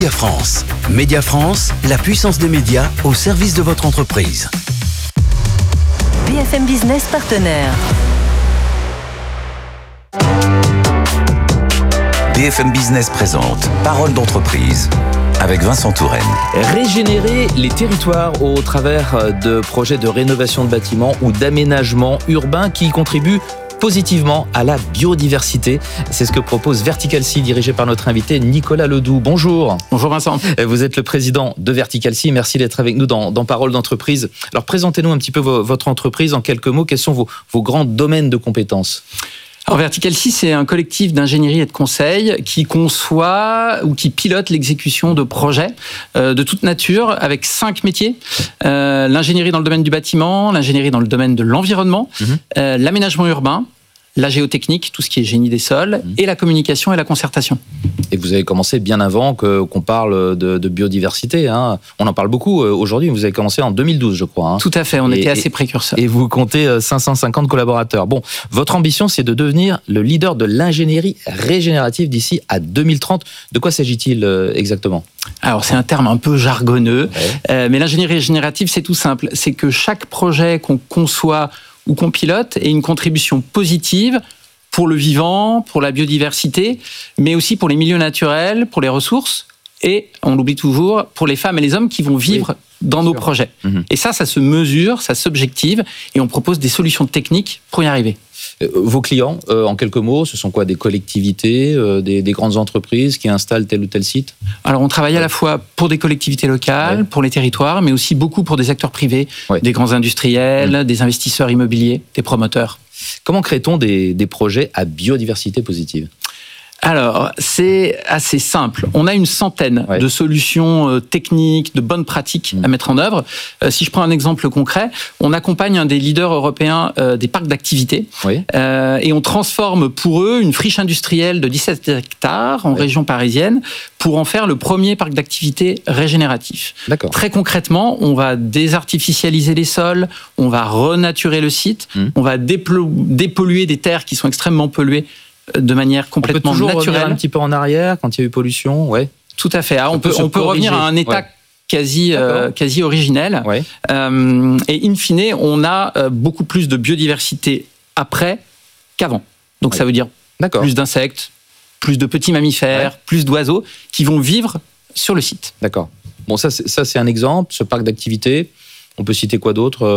France. Média France, la puissance des médias au service de votre entreprise. BFM Business partenaire. BFM Business présente Parole d'entreprise avec Vincent Touraine. Régénérer les territoires au travers de projets de rénovation de bâtiments ou d'aménagement urbain qui contribuent positivement à la biodiversité. C'est ce que propose Vertical Sea, dirigé par notre invité Nicolas Ledoux. Bonjour. Bonjour Vincent. Vous êtes le président de Vertical Sea. Merci d'être avec nous dans Parole d'entreprise. Alors présentez-nous un petit peu votre entreprise en quelques mots. Quels sont vos grands domaines de compétences ? Alors Vertical Sea, c'est un collectif d'ingénierie et de conseil qui conçoit ou qui pilote l'exécution de projets de toute nature avec 5 métiers. L'ingénierie dans le domaine du bâtiment, l'ingénierie dans le domaine de l'environnement, l'aménagement urbain, la géotechnique, tout ce qui est génie des sols, et la communication et la concertation. Et vous avez commencé bien avant qu'on parle de biodiversité. Hein. On en parle beaucoup aujourd'hui. Vous avez commencé en 2012, je crois. Hein. Tout à fait, on était assez précurseurs. Et vous comptez 550 collaborateurs. Bon, votre ambition, c'est de devenir le leader de l'ingénierie régénérative d'ici à 2030. De quoi s'agit-il exactement ? Alors, c'est un terme un peu jargonneux, mais l'ingénierie régénérative, c'est tout simple. C'est que chaque projet qu'on conçoit ou qu'on pilote ait une contribution positive pour le vivant, pour la biodiversité, mais aussi pour les milieux naturels, pour les ressources, et, on l'oublie toujours, pour les femmes et les hommes qui vont vivre dans nos projets. Et ça se mesure, ça s'objective, et on propose des solutions techniques pour y arriver. Vos clients, en quelques mots, ce sont quoi ? Des collectivités, des grandes entreprises qui installent tel ou tel site ? Alors, on travaille à la fois pour des collectivités locales, pour les territoires, mais aussi beaucoup pour des acteurs privés, des grands industriels, des investisseurs immobiliers, des promoteurs. Comment crée-t-on des projets à biodiversité positive ? Alors, c'est assez simple. On a une centaine de solutions techniques, de bonnes pratiques à mettre en œuvre. Si je prends un exemple concret, on accompagne un des leaders européens des parcs d'activités et on transforme pour eux une friche industrielle de 17 hectares en région parisienne pour en faire le premier parc d'activités régénératif. Très concrètement, on va désartificialiser les sols, on va renaturer le site, on va dépolluer des terres qui sont extrêmement polluées de manière complètement naturelle. On peut toujours revenir un petit peu en arrière quand il y a eu pollution, Tout à fait. On peut revenir à un état quasi originel. Et in fine, on a beaucoup plus de biodiversité après qu'avant. Donc ça veut dire plus d'insectes, plus de petits mammifères, plus d'oiseaux qui vont vivre sur le site. D'accord. Bon, ça c'est un exemple, ce parc d'activités. On peut citer quoi d'autre ?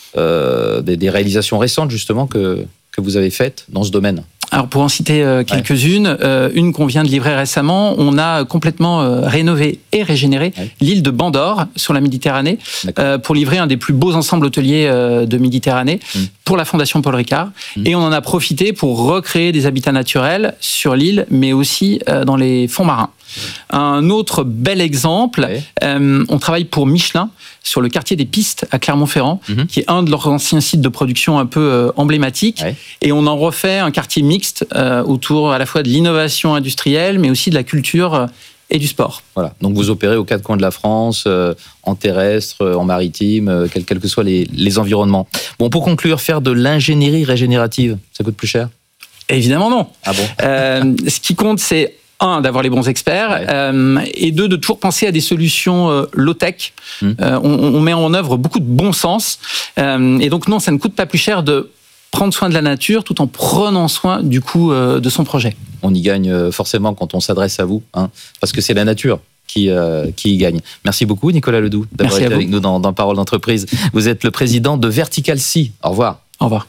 Des réalisations récentes justement que vous avez faites dans ce domaine. Alors pour en citer quelques-unes, une qu'on vient de livrer récemment, on a complètement rénové et régénéré l'île de Bandor sur la Méditerranée pour livrer un des plus beaux ensembles hôteliers de Méditerranée pour la Fondation Paul Ricard. Et on en a profité pour recréer des habitats naturels sur l'île, mais aussi dans les fonds marins. Un autre bel exemple, on travaille pour Michelin sur le quartier des Pistes à Clermont-Ferrand, qui est un de leurs anciens sites de production un peu emblématiques. Et on en refait un quartier mixte autour à la fois de l'innovation industrielle, mais aussi de la culture et du sport. Voilà. Donc vous opérez aux 4 coins de la France, en terrestre, en maritime, quels que soient les environnements. Bon, pour conclure, faire de l'ingénierie régénérative, ça coûte plus cher ? Évidemment non. Ah bon ? Ce qui compte, c'est d'avoir les bons experts, et deux, de toujours penser à des solutions low-tech. On met en œuvre beaucoup de bon sens. Et donc, non, ça ne coûte pas plus cher de prendre soin de la nature tout en prenant soin, du coup, de son projet. On y gagne forcément quand on s'adresse à vous, parce que c'est la nature qui y gagne. Merci beaucoup, Nicolas Ledoux, d'avoir été avec nous dans Parole d'entreprise. Vous êtes le président de Vertical Sea. Au revoir. Au revoir.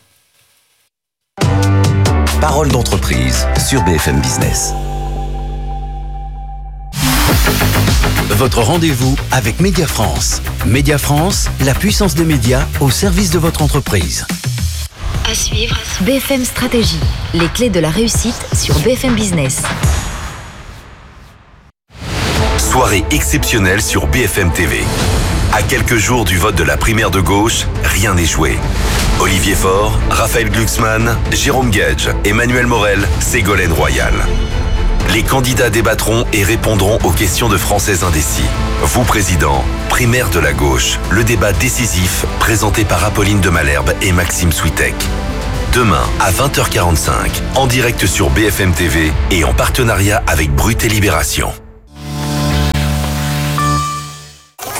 Parole d'entreprise sur BFM Business. Votre rendez-vous avec Média France. Média France, la puissance des médias au service de votre entreprise. À suivre, BFM Stratégie. Les clés de la réussite sur BFM Business. Soirée exceptionnelle sur BFM TV. À quelques jours du vote de la primaire de gauche, rien n'est joué. Olivier Faure, Raphaël Glucksmann, Jérôme Gage, Emmanuel Morel, Ségolène Royal. Les candidats débattront et répondront aux questions de Français indécis. Vous, président, primaire de la gauche, le débat décisif présenté par Apolline de Malherbe et Maxime Switek. Demain à 20h45, en direct sur BFM TV et en partenariat avec Brut et Libération.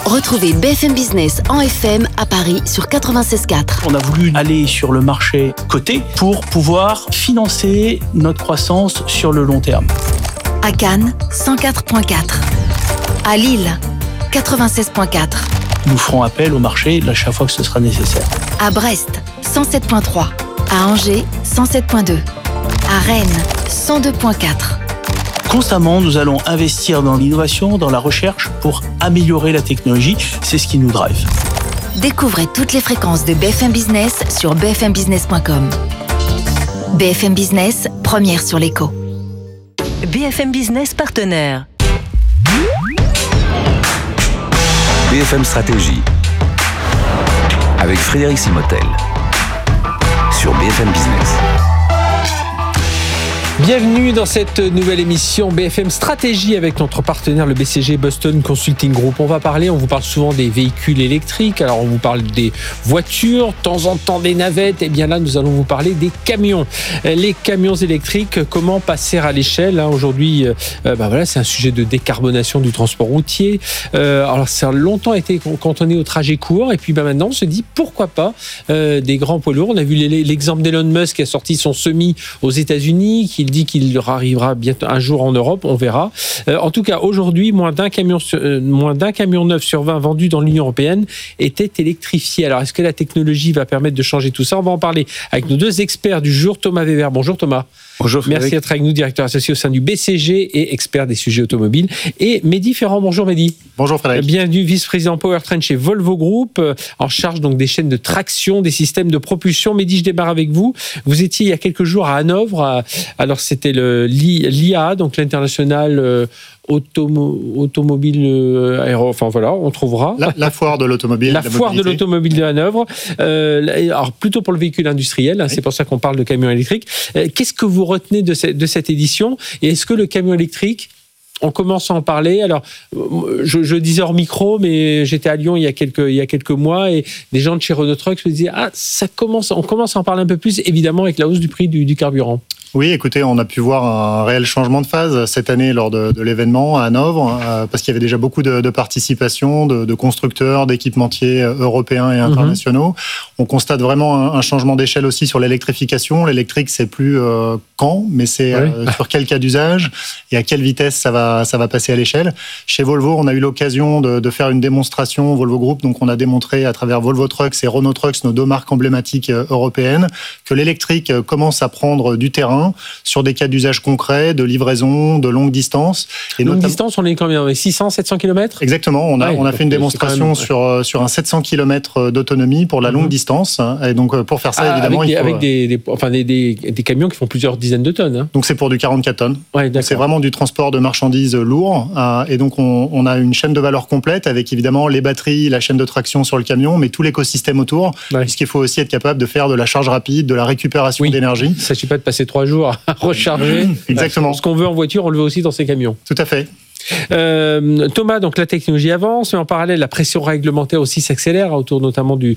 Retrouvez BFM Business en FM à Paris sur 96.4. On a voulu aller sur le marché coté pour pouvoir financer notre croissance sur le long terme. À Cannes, 104.4. À Lille, 96.4. Nous ferons appel au marché à chaque fois que ce sera nécessaire. À Brest, 107.3. À Angers, 107.2. À Rennes, 102.4. Constamment, nous allons investir dans l'innovation, dans la recherche pour améliorer la technologie. C'est ce qui nous drive. Découvrez toutes les fréquences de BFM Business sur bfmbusiness.com. BFM Business, première sur l'écho. BFM Business partenaire. BFM Stratégie avec Frédéric Simotel sur BFM Business. Bienvenue dans cette nouvelle émission BFM Stratégie avec notre partenaire le BCG Boston Consulting Group. On vous parle souvent des véhicules électriques, alors on vous parle des voitures, de temps en temps des navettes, et bien là nous allons vous parler des camions. Les camions électriques, comment passer à l'échelle, Aujourd'hui, c'est un sujet de décarbonation du transport routier. Alors ça a longtemps été cantonné au trajet court, et puis maintenant on se dit pourquoi pas des grands poids lourds. On a vu l'exemple d'Elon Musk qui a sorti son semi aux États-Unis, qui dit qu'il arrivera bientôt un jour en Europe, on verra. En tout cas, aujourd'hui, moins d'un camion neuf sur 20 vendu dans l'Union européenne était électrifié. Alors, est-ce que la technologie va permettre de changer tout ça ? On va en parler avec nos deux experts du jour. Thomas Weber. Bonjour Thomas. Bonjour Frédéric. Merci d'être avec nous, directeur associé au sein du BCG et expert des sujets automobiles. Et Mehdi Ferrand. Bonjour Mehdi. Bonjour Frédéric. Bienvenue, vice-président Powertrain chez Volvo Group, en charge donc des chaînes de traction, des systèmes de propulsion. Mehdi, je démarre avec vous. Vous étiez il y a quelques jours à Hanovre. Alors c'était l'IAA, donc l'international automobile on trouvera la foire de l'automobile. La foire de l'automobile de Hanovre. Alors plutôt pour le véhicule industriel, oui. C'est pour ça qu'on parle de camion électrique. Qu'est-ce que vous retenez de cette édition ? Et est-ce que le camion électrique, on commence à en parler. Alors, je disais hors micro, mais j'étais à Lyon il y a quelques mois et des gens de chez Renault Trucks me disaient on commence à en parler un peu plus, évidemment avec la hausse du prix du carburant. Oui, écoutez, on a pu voir un réel changement de phase cette année lors de l'événement à Hanovre, parce qu'il y avait déjà beaucoup de participation de constructeurs, d'équipementiers européens et internationaux. On constate vraiment un changement d'échelle aussi sur l'électrification. L'électrique, c'est plus quand, mais c'est sur quel cas d'usage et à quelle vitesse ça va passer à l'échelle. Chez Volvo, on a eu l'occasion de faire une démonstration Volvo Group, donc on a démontré à travers Volvo Trucks et Renault Trucks, nos deux marques emblématiques européennes, que l'électrique commence à prendre du terrain sur des cas d'usage concrets, de livraison, de longue distance. Et longue distance, on est combien ? 600, 700 km ? Exactement, on a fait une démonstration sur un 700 km d'autonomie pour la longue distance. Et donc pour faire ça, évidemment, avec des camions qui font plusieurs dizaines de tonnes. Donc c'est pour du 44 tonnes. Ouais, donc c'est vraiment du transport de marchandises lourd. Et donc on a une chaîne de valeur complète avec évidemment les batteries, la chaîne de traction sur le camion, mais tout l'écosystème autour. Puisqu'il faut aussi être capable de faire de la charge rapide, de la récupération d'énergie. Il ne s'agit pas de passer 3 jours à recharger. Exactement. Ce qu'on veut en voiture, on le veut aussi dans ces camions. Tout à fait. Thomas, donc la technologie avance, mais en parallèle, la pression réglementaire aussi s'accélère autour notamment du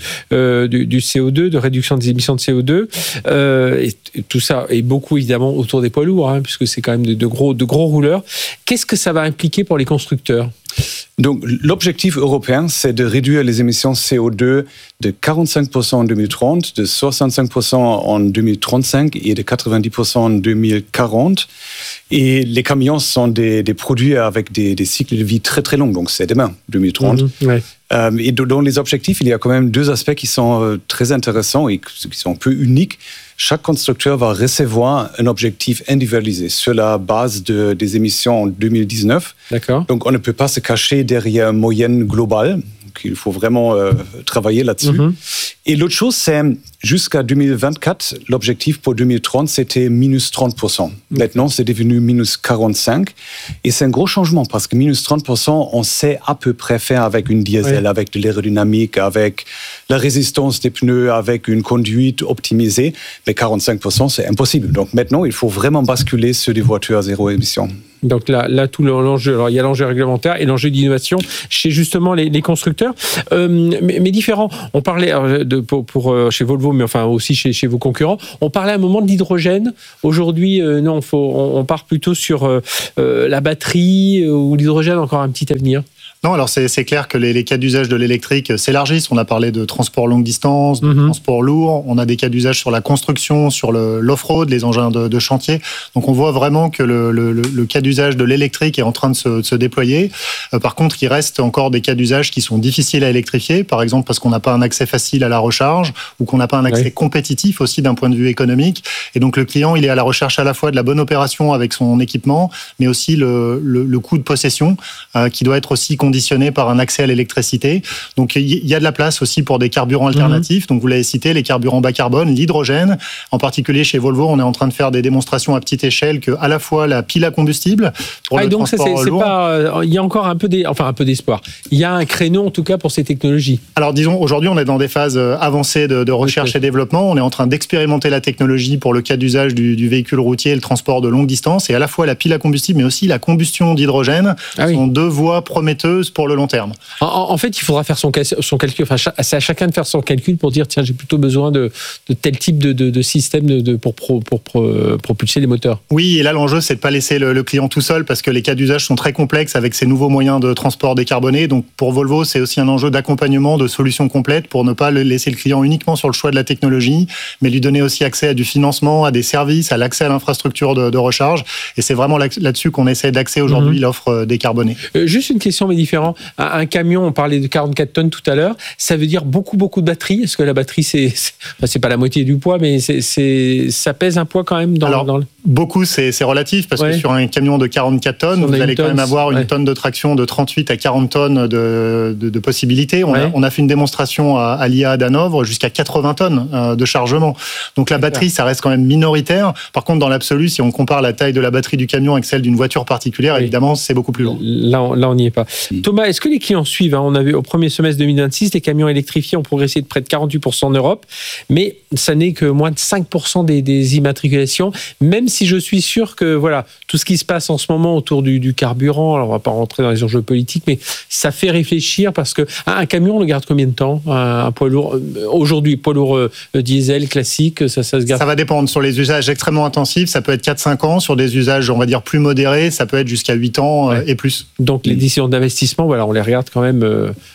CO2, de réduction des émissions de CO2. Et tout ça est beaucoup évidemment autour des poids lourds, puisque c'est quand même de gros rouleurs. Qu'est-ce que ça va impliquer pour les constructeurs ? Donc, l'objectif européen, c'est de réduire les émissions CO2 de 45% en 2030, de 65% en 2035 et de 90% en 2040. Et les camions sont des produits avec des cycles de vie très très longs, donc c'est demain, 2030. Et dans les objectifs, il y a quand même deux aspects qui sont très intéressants et qui sont un peu uniques. Chaque constructeur va recevoir un objectif individualisé sur la base des émissions en 2019. D'accord. Donc, on ne peut pas se cacher derrière une moyenne globale. Il faut vraiment travailler là-dessus. Et l'autre chose, c'est jusqu'à 2024, l'objectif pour 2030, c'était minus 30%. Maintenant, c'est devenu minus 45%. Et c'est un gros changement parce que minus 30%, on sait à peu près faire avec une diesel, avec de l'aérodynamique, avec la résistance des pneus, avec une conduite optimisée. Mais 45%, c'est impossible. Donc maintenant, il faut vraiment basculer sur des voitures à zéro émission. Donc là tout l'enjeu. Alors il y a l'enjeu réglementaire et l'enjeu d'innovation chez justement les constructeurs. Mais différents. On parlait pour chez Volvo, mais enfin aussi chez vos concurrents. On parlait à un moment de l'hydrogène. Aujourd'hui, non, on part plutôt sur la batterie ou l'hydrogène, encore un petit avenir. Non, alors c'est clair que les cas d'usage de l'électrique s'élargissent. On a parlé de transport longue distance, de transport lourd. On a des cas d'usage sur la construction, sur l'off-road, les engins de chantier. Donc on voit vraiment que le cas d'usage de l'électrique est en train de se déployer. Par contre, il reste encore des cas d'usage qui sont difficiles à électrifier. Par exemple, parce qu'on n'a pas un accès facile à la recharge ou qu'on n'a pas un accès compétitif aussi d'un point de vue économique. Et donc le client, il est à la recherche à la fois de la bonne opération avec son équipement, mais aussi le coût de possession qui doit être aussi conditionné par un accès à l'électricité. Donc il y a de la place aussi pour des carburants alternatifs. Donc vous l'avez cité, les carburants bas carbone, l'hydrogène. En particulier chez Volvo, on est en train de faire des démonstrations à petite échelle que à la fois la pile à combustible pour le donc transport lourd. Il y a encore un peu d'espoir. Il y a un créneau en tout cas pour ces technologies. Alors disons, aujourd'hui on est dans des phases avancées de recherche et développement. On est en train d'expérimenter la technologie pour le cas d'usage du véhicule routier et le transport de longue distance. Et à la fois la pile à combustible, mais aussi la combustion d'hydrogène sont deux voies prometteuses pour le long terme. En fait, il faudra faire son calcul. Enfin, c'est à chacun de faire son calcul pour dire tiens, j'ai plutôt besoin de tel type de système pour propulser les moteurs. Oui, et là l'enjeu c'est de pas laisser le client tout seul parce que les cas d'usage sont très complexes avec ces nouveaux moyens de transport décarbonés. Donc pour Volvo, c'est aussi un enjeu d'accompagnement, de solutions complètes pour ne pas laisser le client uniquement sur le choix de la technologie, mais lui donner aussi accès à du financement, à des services, à l'accès à l'infrastructure de recharge. Et c'est vraiment là-dessus qu'on essaie d'axer aujourd'hui l'offre décarbonée. Juste une question mais différente. Un camion, on parlait de 44 tonnes tout à l'heure, ça veut dire beaucoup de batterie. Est-ce que la batterie, c'est pas la moitié du poids, mais ça pèse un poids quand même beaucoup, c'est relatif parce que sur un camion de 44 tonnes, vous allez quand même avoir une tonne de traction de 38 à 40 tonnes de possibilités. On a fait une démonstration à l'IA d'Hanovre jusqu'à 80 tonnes de chargement. Donc la batterie, ça reste quand même minoritaire. Par contre, dans l'absolu, si on compare la taille de la batterie du camion avec celle d'une voiture particulière, évidemment, c'est beaucoup plus lourd. Là, on n'y est pas. Thomas, est-ce que les clients suivent? On a vu au premier semestre 2026, les camions électrifiés ont progressé de près de 48% en Europe, mais ça n'est que moins de 5% des immatriculations, même si je suis sûr que tout ce qui se passe en ce moment autour du carburant, alors on ne va pas rentrer dans les enjeux politiques, mais ça fait réfléchir parce que un camion, on le garde combien de temps? Un poids lourd, aujourd'hui, poids lourd diesel classique, ça se garde? Ça va dépendre. Sur les usages extrêmement intensifs, ça peut être 4-5 ans. Sur des usages, on va dire, plus modérés, ça peut être jusqu'à 8 ans et plus. Donc les décisions d'investissement, on les regarde quand même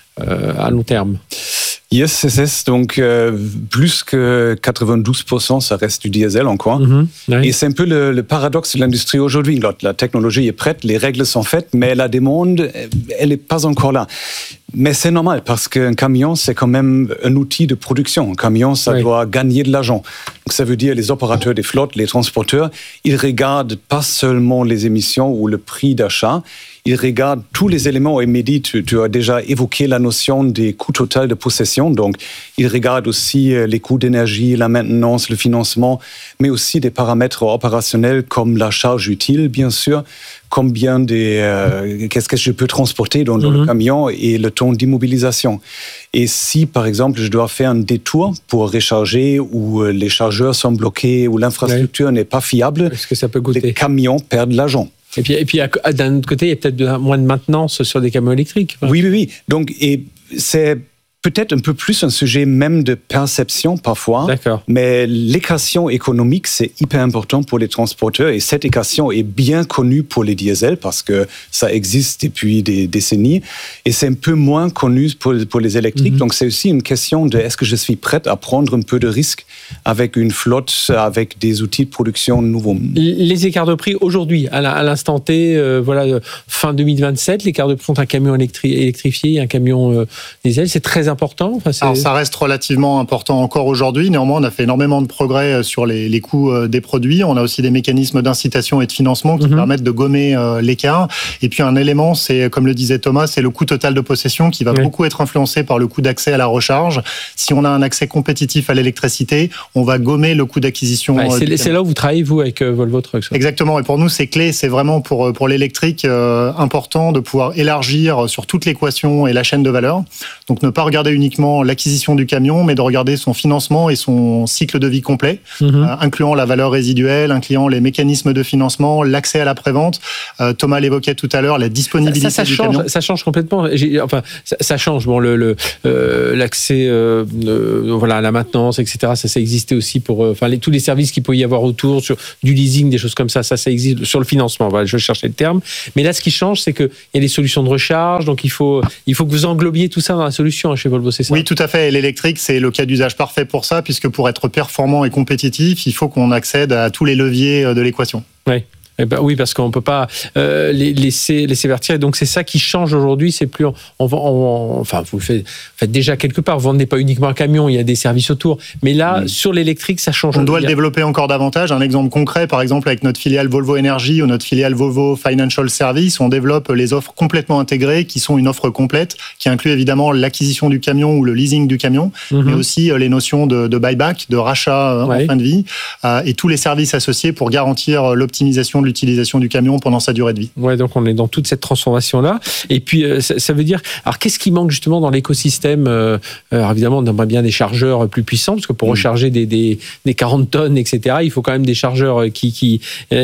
à long terme. Yes, c'est donc plus que 92%, ça reste du diesel encore. Et c'est un peu le paradoxe de l'industrie aujourd'hui. La technologie est prête, les règles sont faites, mais la demande, elle n'est pas encore là. Mais c'est normal parce qu'un camion, c'est quand même un outil de production. Un camion, ça doit gagner de l'argent. Donc ça veut dire les opérateurs des flottes, les transporteurs, ils regardent pas seulement les émissions ou le prix d'achat, ils regardent tous les éléments. Et Mehdi, tu as déjà évoqué la notion des coûts totaux de possession. Donc ils regardent aussi les coûts d'énergie, la maintenance, le financement, mais aussi des paramètres opérationnels comme la charge utile, bien sûr, combien qu'est-ce que je peux transporter dans le camion et le temps d'immobilisation. Et si, par exemple, je dois faire un détour pour recharger ou les chargeurs sont bloqués ou l'infrastructure n'est pas fiable, est-ce que ça peut coûter? Les camions perdent de l'argent. Et puis d'un autre côté, il y a peut-être moins de maintenance sur des camions électriques. Oui. Donc, c'est peut-être un peu plus un sujet même de perception parfois. D'accord. Mais l'équation économique, c'est hyper important pour les transporteurs et cette équation est bien connue pour les diesels parce que ça existe depuis des décennies et c'est un peu moins connu pour les électriques. Donc c'est aussi une question de est-ce que je suis prête à prendre un peu de risque avec une flotte, avec des outils de production nouveaux. Les écarts de prix aujourd'hui, à l'instant T, fin 2027, l'écart de prix entre un camion électrifié et un camion diesel, c'est très important. Alors ça reste relativement important encore aujourd'hui. Néanmoins, on a fait énormément de progrès sur les coûts des produits. On a aussi des mécanismes d'incitation et de financement qui permettent de gommer l'écart. Et puis un élément, c'est comme le disait Thomas, c'est le coût total de possession qui va beaucoup être influencé par le coût d'accès à la recharge. Si on a un accès compétitif à l'électricité, on va gommer le coût d'acquisition. C'est là où vous travaillez, vous, avec Volvo Trucks. Exactement. Et pour nous, c'est clé. C'est vraiment pour l'électrique important de pouvoir élargir sur toute l'équation et la chaîne de valeur. Donc ne pas regarder regarder uniquement l'acquisition du camion, mais de regarder son financement et son cycle de vie complet, incluant la valeur résiduelle, incluant les mécanismes de financement, l'accès à la prévente. Thomas l'évoquait tout à l'heure, la disponibilité du camion. Ça change complètement. Ça change. Bon, l'accès à la maintenance, etc. Ça existait aussi pour tous les services qu'il peut y avoir autour, sur du leasing, des choses comme ça. Ça existe sur le financement. Voilà, je cherchais le terme. Mais là, ce qui change, c'est qu'il y a des solutions de recharge. Donc, il faut que vous englobiez tout ça dans la solution chez Volvo, c'est ça? Oui, tout à fait. Et l'électrique, c'est le cas d'usage parfait pour ça, puisque pour être performant et compétitif, il faut qu'on accède à tous les leviers de l'équation. Oui. Oui, parce qu'on ne peut pas laisser vertir. Et donc, c'est ça qui change aujourd'hui. C'est plus. Vous le faites déjà quelque part. Vous ne vendez pas uniquement un camion, il y a des services autour. Mais là, sur l'électrique, ça change. On doit le développer encore davantage. Un exemple concret, par exemple, avec notre filiale Volvo Energy ou notre filiale Volvo Financial Service, on développe les offres complètement intégrées qui sont une offre complète, qui inclut évidemment l'acquisition du camion ou le leasing du camion, mais aussi les notions de buyback, de rachat en fin de vie, et tous les services associés pour garantir l'optimisation de l'utilisation du camion pendant sa durée de vie. Ouais, donc on est dans toute cette transformation-là. Et puis, ça veut dire... Alors, qu'est-ce qui manque justement dans l'écosystème? Alors, évidemment, on aimerait bien des chargeurs plus puissants, parce que pour recharger des 40 tonnes, etc., il faut quand même des chargeurs qui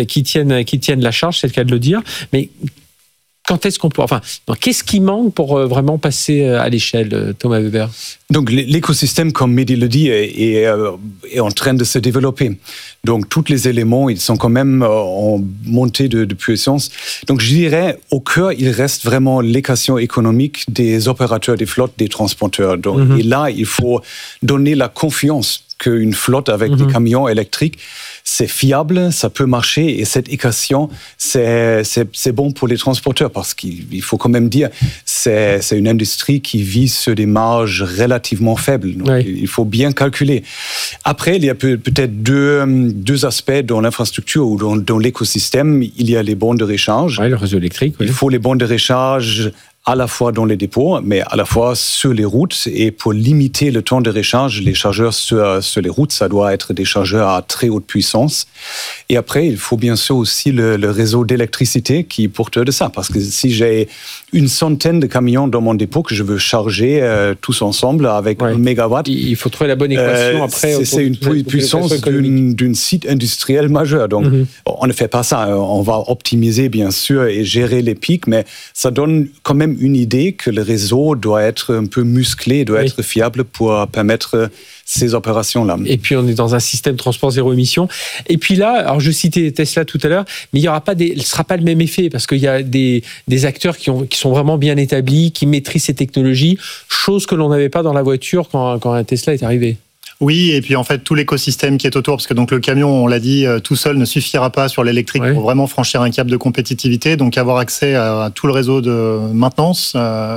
tiennent la charge, c'est le cas de le dire. Mais quand est-ce qu'on peut... qu'est-ce qui manque pour vraiment passer à l'échelle, Thomas Weber? Donc l'écosystème, comme Mehdi le dit, est en train de se développer. Donc tous les éléments, ils sont quand même en montée de puissance. Donc je dirais, au cœur, il reste vraiment l'équation économique des opérateurs des flottes, des transporteurs. Donc, et là, il faut donner la confiance qu'une flotte avec des camions électriques, c'est fiable, ça peut marcher, et cette équation, c'est bon pour les transporteurs, parce qu'il faut quand même dire, c'est une industrie qui vit sur des marges relativement faibles. Donc il faut bien calculer. Après, il y a peut-être deux aspects dans l'infrastructure ou dans l'écosystème. Il y a les bornes de recharge. Le réseau électrique. Il faut les bornes de recharge à la fois dans les dépôts, mais à la fois sur les routes. Et pour limiter le temps de recharge, les chargeurs sur les routes, ça doit être des chargeurs à très haute puissance. Et après, il faut bien sûr aussi le réseau d'électricité qui est porteur de ça. Parce que si j'ai une centaine de camions dans mon dépôt que je veux charger tous ensemble avec 1 mégawatt... Il faut trouver la bonne équation après. C'est une puissance d'une site industriel majeur. Donc, on ne fait pas ça. On va optimiser, bien sûr, et gérer les pics, mais ça donne quand même une idée que le réseau doit être un peu musclé, doit être fiable pour permettre ces opérations-là. Et puis, on est dans un système transport zéro émission. Et puis là, alors je citais Tesla tout à l'heure, mais il ne sera pas le même effet, parce qu'il y a des acteurs qui sont vraiment bien établis, qui maîtrisent ces technologies, chose que l'on n'avait pas dans la voiture quand un Tesla est arrivé. Oui, et puis en fait tout l'écosystème qui est autour, parce que donc le camion, on l'a dit, tout seul ne suffira pas sur l'électrique pour vraiment franchir un cap de compétitivité. Donc avoir accès à tout le réseau de maintenance,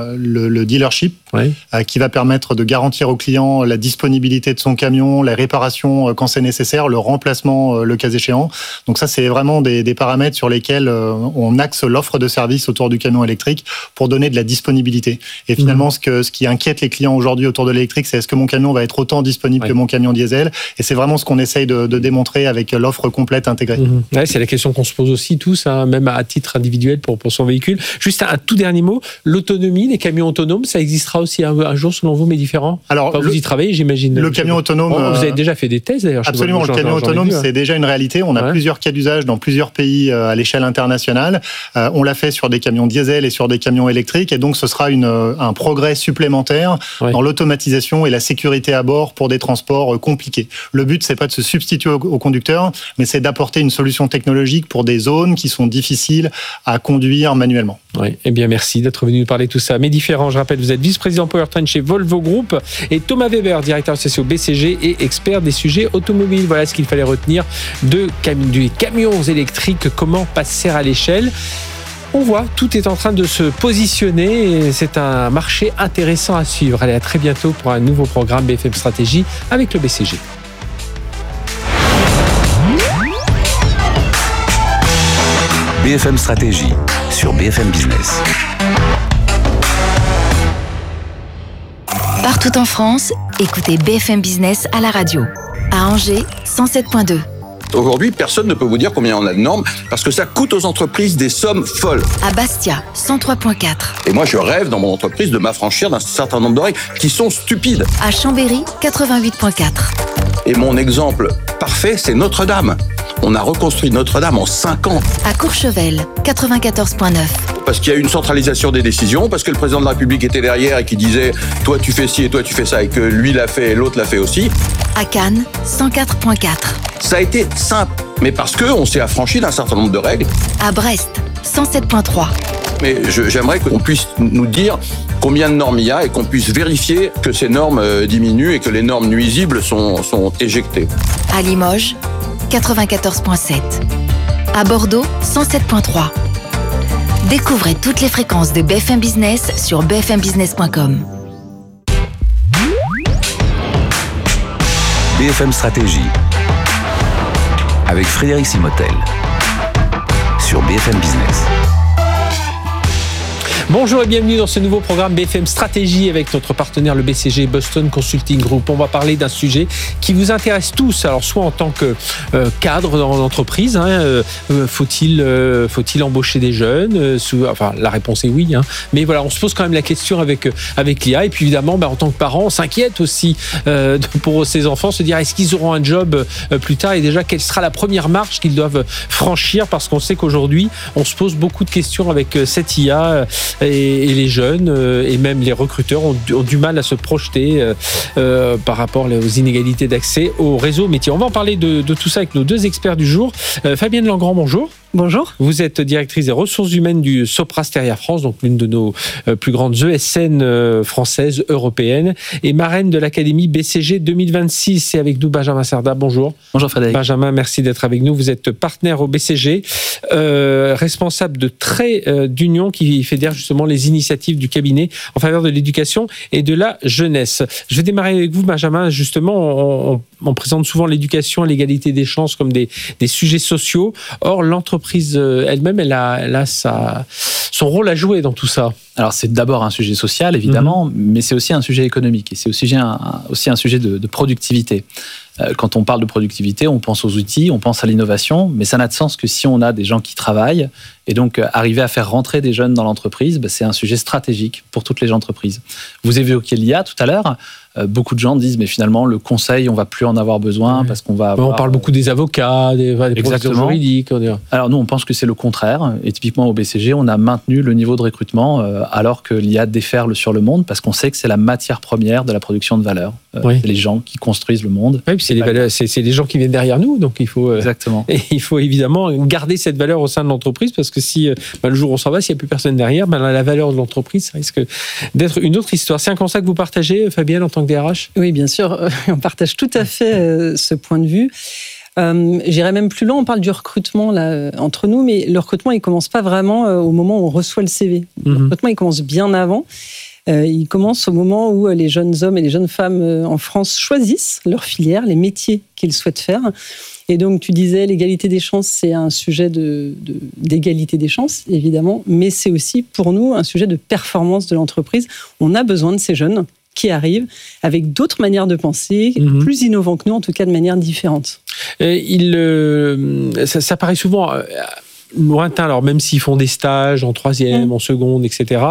le dealership, qui va permettre de garantir au client la disponibilité de son camion, la réparation quand c'est nécessaire, le remplacement le cas échéant. Donc ça, c'est vraiment des paramètres sur lesquels on axe l'offre de service autour du camion électrique pour donner de la disponibilité. Et finalement, ce qui inquiète les clients aujourd'hui autour de l'électrique, c'est est-ce que mon camion va être autant disponible que mon camion diesel? Et c'est vraiment ce qu'on essaye de démontrer avec l'offre complète intégrée. C'est la question qu'on se pose aussi tous, même à titre individuel pour son véhicule. Juste un tout dernier mot, l'autonomie, les camions autonomes, ça existera aussi un jour selon vous, mais différent? Alors, vous y travaillez, j'imagine. Le camion autonome... vous avez déjà fait des tests d'ailleurs. Absolument, le camion autonome, c'est déjà une réalité. On a plusieurs cas d'usage dans plusieurs pays à l'échelle internationale. On l'a fait sur des camions diesel et sur des camions électriques, et donc ce sera un progrès supplémentaire dans l'automatisation et la sécurité à bord pour des transports compliqués. Le but, c'est pas de se substituer au conducteur, mais c'est d'apporter une solution technologique pour des zones qui sont difficiles à conduire manuellement. Eh bien, merci d'être venu nous parler de tout ça. Mais différent, je rappelle, vous êtes vice-président Powertrain chez Volvo Group, et Thomas Weber, directeur associé au BCG et expert des sujets automobiles. Voilà ce qu'il fallait retenir des camions électriques. Comment passer à l'échelle? On voit, tout est en train de se positionner et c'est un marché intéressant à suivre. Allez, à très bientôt pour un nouveau programme BFM Stratégie avec le BCG. BFM Stratégie sur BFM Business. Partout en France, écoutez BFM Business à la radio. À Angers, 107.2. Aujourd'hui, personne ne peut vous dire combien on a de normes parce que ça coûte aux entreprises des sommes folles. À Bastia, 103.4. Et moi, je rêve dans mon entreprise de m'affranchir d'un certain nombre de règles qui sont stupides. À Chambéry, 88.4. Et mon exemple parfait, c'est Notre-Dame. On a reconstruit Notre-Dame en 5 ans. À Courchevel, 94.9. Parce qu'il y a eu une centralisation des décisions, parce que le président de la République était derrière et qui disait « toi tu fais ci et toi tu fais ça » et que lui l'a fait et l'autre l'a fait aussi. À Cannes, 104.4. Ça a été simple, mais parce qu'on s'est affranchi d'un certain nombre de règles. À Brest, 107.3. Mais j'aimerais qu'on puisse nous dire combien de normes il y a et qu'on puisse vérifier que ces normes diminuent et que les normes nuisibles sont éjectées. À Limoges, 94.7. À Bordeaux, 107.3. Découvrez toutes les fréquences de BFM Business sur bfmbusiness.com. BFM Stratégie avec Frédéric Simotel sur BFM Business. Bonjour et bienvenue dans ce nouveau programme BFM Stratégie avec notre partenaire le BCG Boston Consulting Group. On va parler d'un sujet qui vous intéresse tous. Alors soit en tant que cadre dans l'entreprise, faut-il embaucher des jeunes enfin la réponse est oui. Mais voilà, on se pose quand même la question avec l'IA. Et puis évidemment, en tant que parent, on s'inquiète aussi pour ses enfants, se dire est-ce qu'ils auront un job plus tard et déjà quelle sera la première marche qu'ils doivent franchir parce qu'on sait qu'aujourd'hui on se pose beaucoup de questions avec cette IA. Et les jeunes et même les recruteurs ont du mal à se projeter par rapport aux inégalités d'accès au réseau métier. On va en parler de tout ça avec nos deux experts du jour. Fabienne Langrand, bonjour. Bonjour. Vous êtes directrice des ressources humaines du Sopra Steria France, donc l'une de nos plus grandes ESN françaises, européennes, et marraine de l'Académie BCG 2026. C'est avec nous Benjamin Cerda. Bonjour. Bonjour Frédéric. Benjamin, merci d'être avec nous. Vous êtes partenaire au BCG, responsable de Trait d'Union qui fédère justement les initiatives du cabinet en faveur de l'éducation et de la jeunesse. Je vais démarrer avec vous, Benjamin. Justement, on présente souvent l'éducation et l'égalité des chances comme des sujets sociaux. Or, l'entreprise elle-même, elle a son rôle à jouer dans tout ça. Alors, c'est d'abord un sujet social, évidemment, mais c'est aussi un sujet économique et c'est aussi un sujet de productivité. Quand on parle de productivité, on pense aux outils, on pense à l'innovation, mais ça n'a de sens que si on a des gens qui travaillent. Et donc, arriver à faire rentrer des jeunes dans l'entreprise, c'est un sujet stratégique pour toutes les entreprises. Vous évoquiez l'IA tout à l'heure. Beaucoup de gens disent, mais finalement, le conseil, on ne va plus en avoir besoin parce qu'on va avoir... On parle beaucoup des avocats, des professeurs juridiques. Alors nous, on pense que c'est le contraire. Et typiquement, au BCG, on a maintenu le niveau de recrutement alors que l'IA déferle sur le monde parce qu'on sait que c'est la matière première de la production de valeur. C'est les gens qui construisent le monde. Oui, c'est les gens qui viennent derrière nous. Donc il faut, Exactement. Il faut évidemment garder cette valeur au sein de l'entreprise parce que si le jour où on s'en va, s'il n'y a plus personne derrière, la valeur de l'entreprise, ça risque d'être une autre histoire. C'est un constat que vous partagez, Fabienne, en tant que DRH ? Oui, bien sûr. On partage tout à fait ce point de vue. J'irai même plus loin, on parle du recrutement là, entre nous, mais le recrutement, il ne commence pas vraiment au moment où on reçoit le CV. Le recrutement, il commence bien avant. Il commence au moment où les jeunes hommes et les jeunes femmes en France choisissent leur filière, les métiers qu'ils souhaitent faire. Et donc, tu disais, l'égalité des chances, c'est un sujet d'égalité des chances, évidemment, mais c'est aussi, pour nous, un sujet de performance de l'entreprise. On a besoin de ces jeunes qui arrivent avec d'autres manières de penser, plus innovants que nous, en tout cas de manière différente. Ça paraît souvent lointain, alors même s'ils font des stages en troisième, en seconde, etc.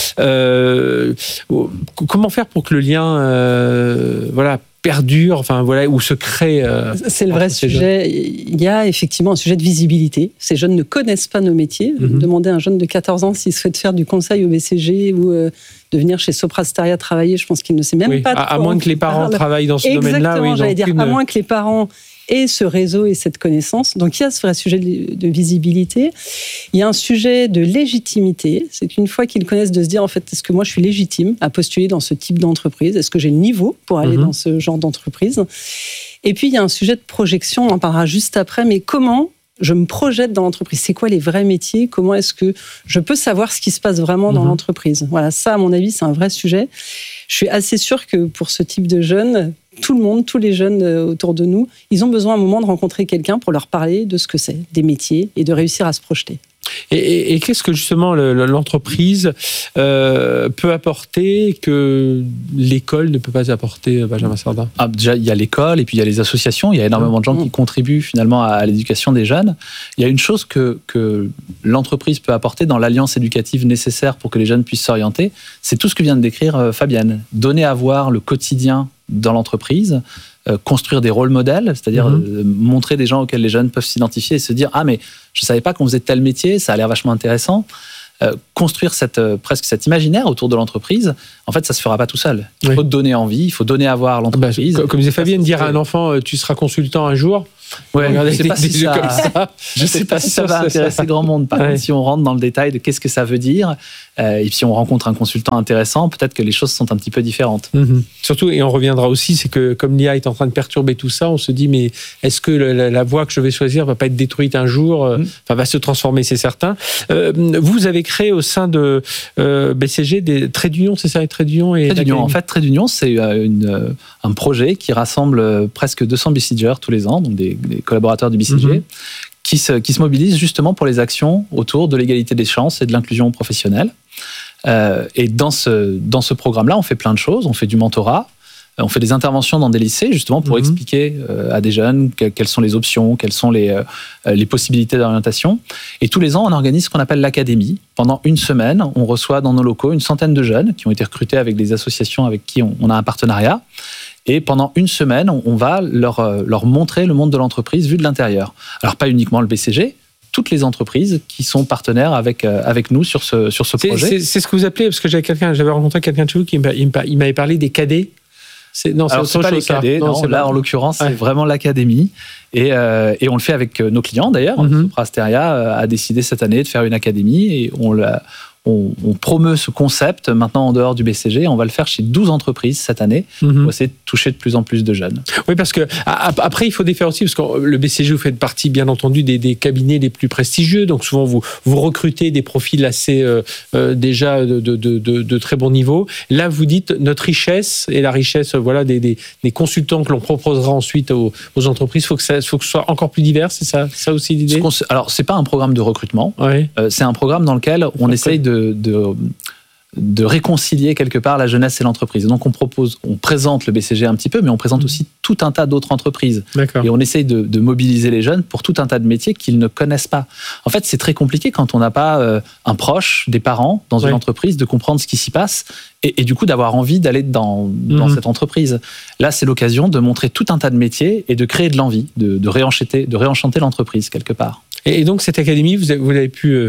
Comment faire pour que le lien perdure, ou se crée... C'est le vrai sujet. Il y a effectivement un sujet de visibilité. Ces jeunes ne connaissent pas nos métiers. Demandez à un jeune de 14 ans s'il souhaite faire du conseil au BCG ou de venir chez Sopra Steria travailler, je pense qu'il ne sait même pas. À moins que les parents travaillent dans ce domaine-là. Exactement, j'allais dire, à moins que les parents aient ce réseau et cette connaissance. Donc il y a ce vrai sujet de visibilité. Il y a un sujet de légitimité. C'est une fois qu'ils connaissent de se dire, en fait, est-ce que moi je suis légitime à postuler dans ce type d'entreprise ? Est-ce que j'ai le niveau pour aller dans ce genre d'entreprise ? Et puis il y a un sujet de projection, on en parlera juste après, mais comment je me projette dans l'entreprise. C'est quoi les vrais métiers ? Comment est-ce que je peux savoir ce qui se passe vraiment dans l'entreprise ? Voilà, ça, à mon avis, c'est un vrai sujet. Je suis assez sûre que pour ce type de jeunes, tout le monde, tous les jeunes autour de nous, ils ont besoin à un moment de rencontrer quelqu'un pour leur parler de ce que c'est, des métiers, et de réussir à se projeter. Et qu'est-ce que justement l'entreprise peut apporter que l'école ne peut pas apporter, Benjamin Sardin? Déjà, il y a l'école et puis il y a les associations. Il y a énormément de gens qui contribuent finalement à l'éducation des jeunes. Il y a une chose que l'entreprise peut apporter dans l'alliance éducative nécessaire pour que les jeunes puissent s'orienter, c'est tout ce que vient de décrire Fabienne. Donner à voir le quotidien dans l'entreprise, construire des rôles modèles, c'est-à-dire montrer des gens auxquels les jeunes peuvent s'identifier et se dire « Ah, mais je ne savais pas qu'on faisait tel métier, ça a l'air vachement intéressant ». Construire presque cet imaginaire autour de l'entreprise, en fait, ça ne se fera pas tout seul. Il faut donner envie, il faut donner à voir l'entreprise. Comme disait Fabienne, dire à un enfant « Tu seras consultant un jour », je ne sais pas si ça va intéresser grand monde. Par contre, si on rentre dans le détail de qu'est-ce que ça veut dire, et puis si on rencontre un consultant intéressant, peut-être que les choses sont un petit peu différentes. Surtout, et on reviendra aussi, c'est que comme l'IA est en train de perturber tout ça, on se dit, mais est-ce que la voie que je vais choisir va pas être détruite un jour, va se transformer, c'est certain. Vous avez créé au sein de BCG des traits d'union, c'est ça, Traits d'union et en fait, Traits d'union, c'est un projet qui rassemble presque 200 BCGers tous les ans, donc des collaborateurs du BCG, qui se mobilisent justement pour les actions autour de l'égalité des chances et de l'inclusion professionnelle. Et dans ce programme-là, on fait plein de choses. On fait du mentorat, on fait des interventions dans des lycées, justement pour expliquer à des jeunes quelles sont les options, quelles sont les possibilités d'orientation. Et tous les ans, on organise ce qu'on appelle l'académie. Pendant une semaine, on reçoit dans nos locaux une centaine de jeunes qui ont été recrutés avec des associations avec qui on a un partenariat. Et pendant une semaine, on va leur montrer le monde de l'entreprise vu de l'intérieur. Alors, pas uniquement le BCG, toutes les entreprises qui sont partenaires avec nous sur ce projet. C'est ce que vous appelez, parce que j'avais rencontré quelqu'un de chez vous qui m'avait parlé des cadets. Alors, c'est pas les cadets, là, en l'occurrence, c'est vraiment l'académie. Et on le fait avec nos clients, d'ailleurs. Soprasteria a décidé cette année de faire une académie et on promeut ce concept maintenant en dehors du BCG. On va le faire chez 12 entreprises cette année pour essayer de toucher de plus en plus de jeunes. Oui, parce que après, il faut défaire aussi, parce que le BCG, vous faites partie, bien entendu, des cabinets les plus prestigieux. Donc, souvent, vous recrutez des profils assez déjà de très bon niveau. Là, vous dites notre richesse et la richesse des consultants que l'on proposera ensuite aux entreprises, il faut que ce soit encore plus divers. C'est ça aussi l'idée? Alors, c'est pas un programme de recrutement. C'est un programme dans lequel on essaye de réconcilier quelque part la jeunesse et l'entreprise. Donc on présente le BCG un petit peu, mais on présente aussi tout un tas d'autres entreprises. Et on essaye de mobiliser les jeunes pour tout un tas de métiers qu'ils ne connaissent pas. En fait, c'est très compliqué quand on n'a pas un proche, des parents dans une entreprise, de comprendre ce qui s'y passe et du coup d'avoir envie d'aller dans cette entreprise. Là, c'est l'occasion de montrer tout un tas de métiers et de créer de l'envie, de réenchanter l'entreprise quelque part. Et donc, cette académie, vous avez pu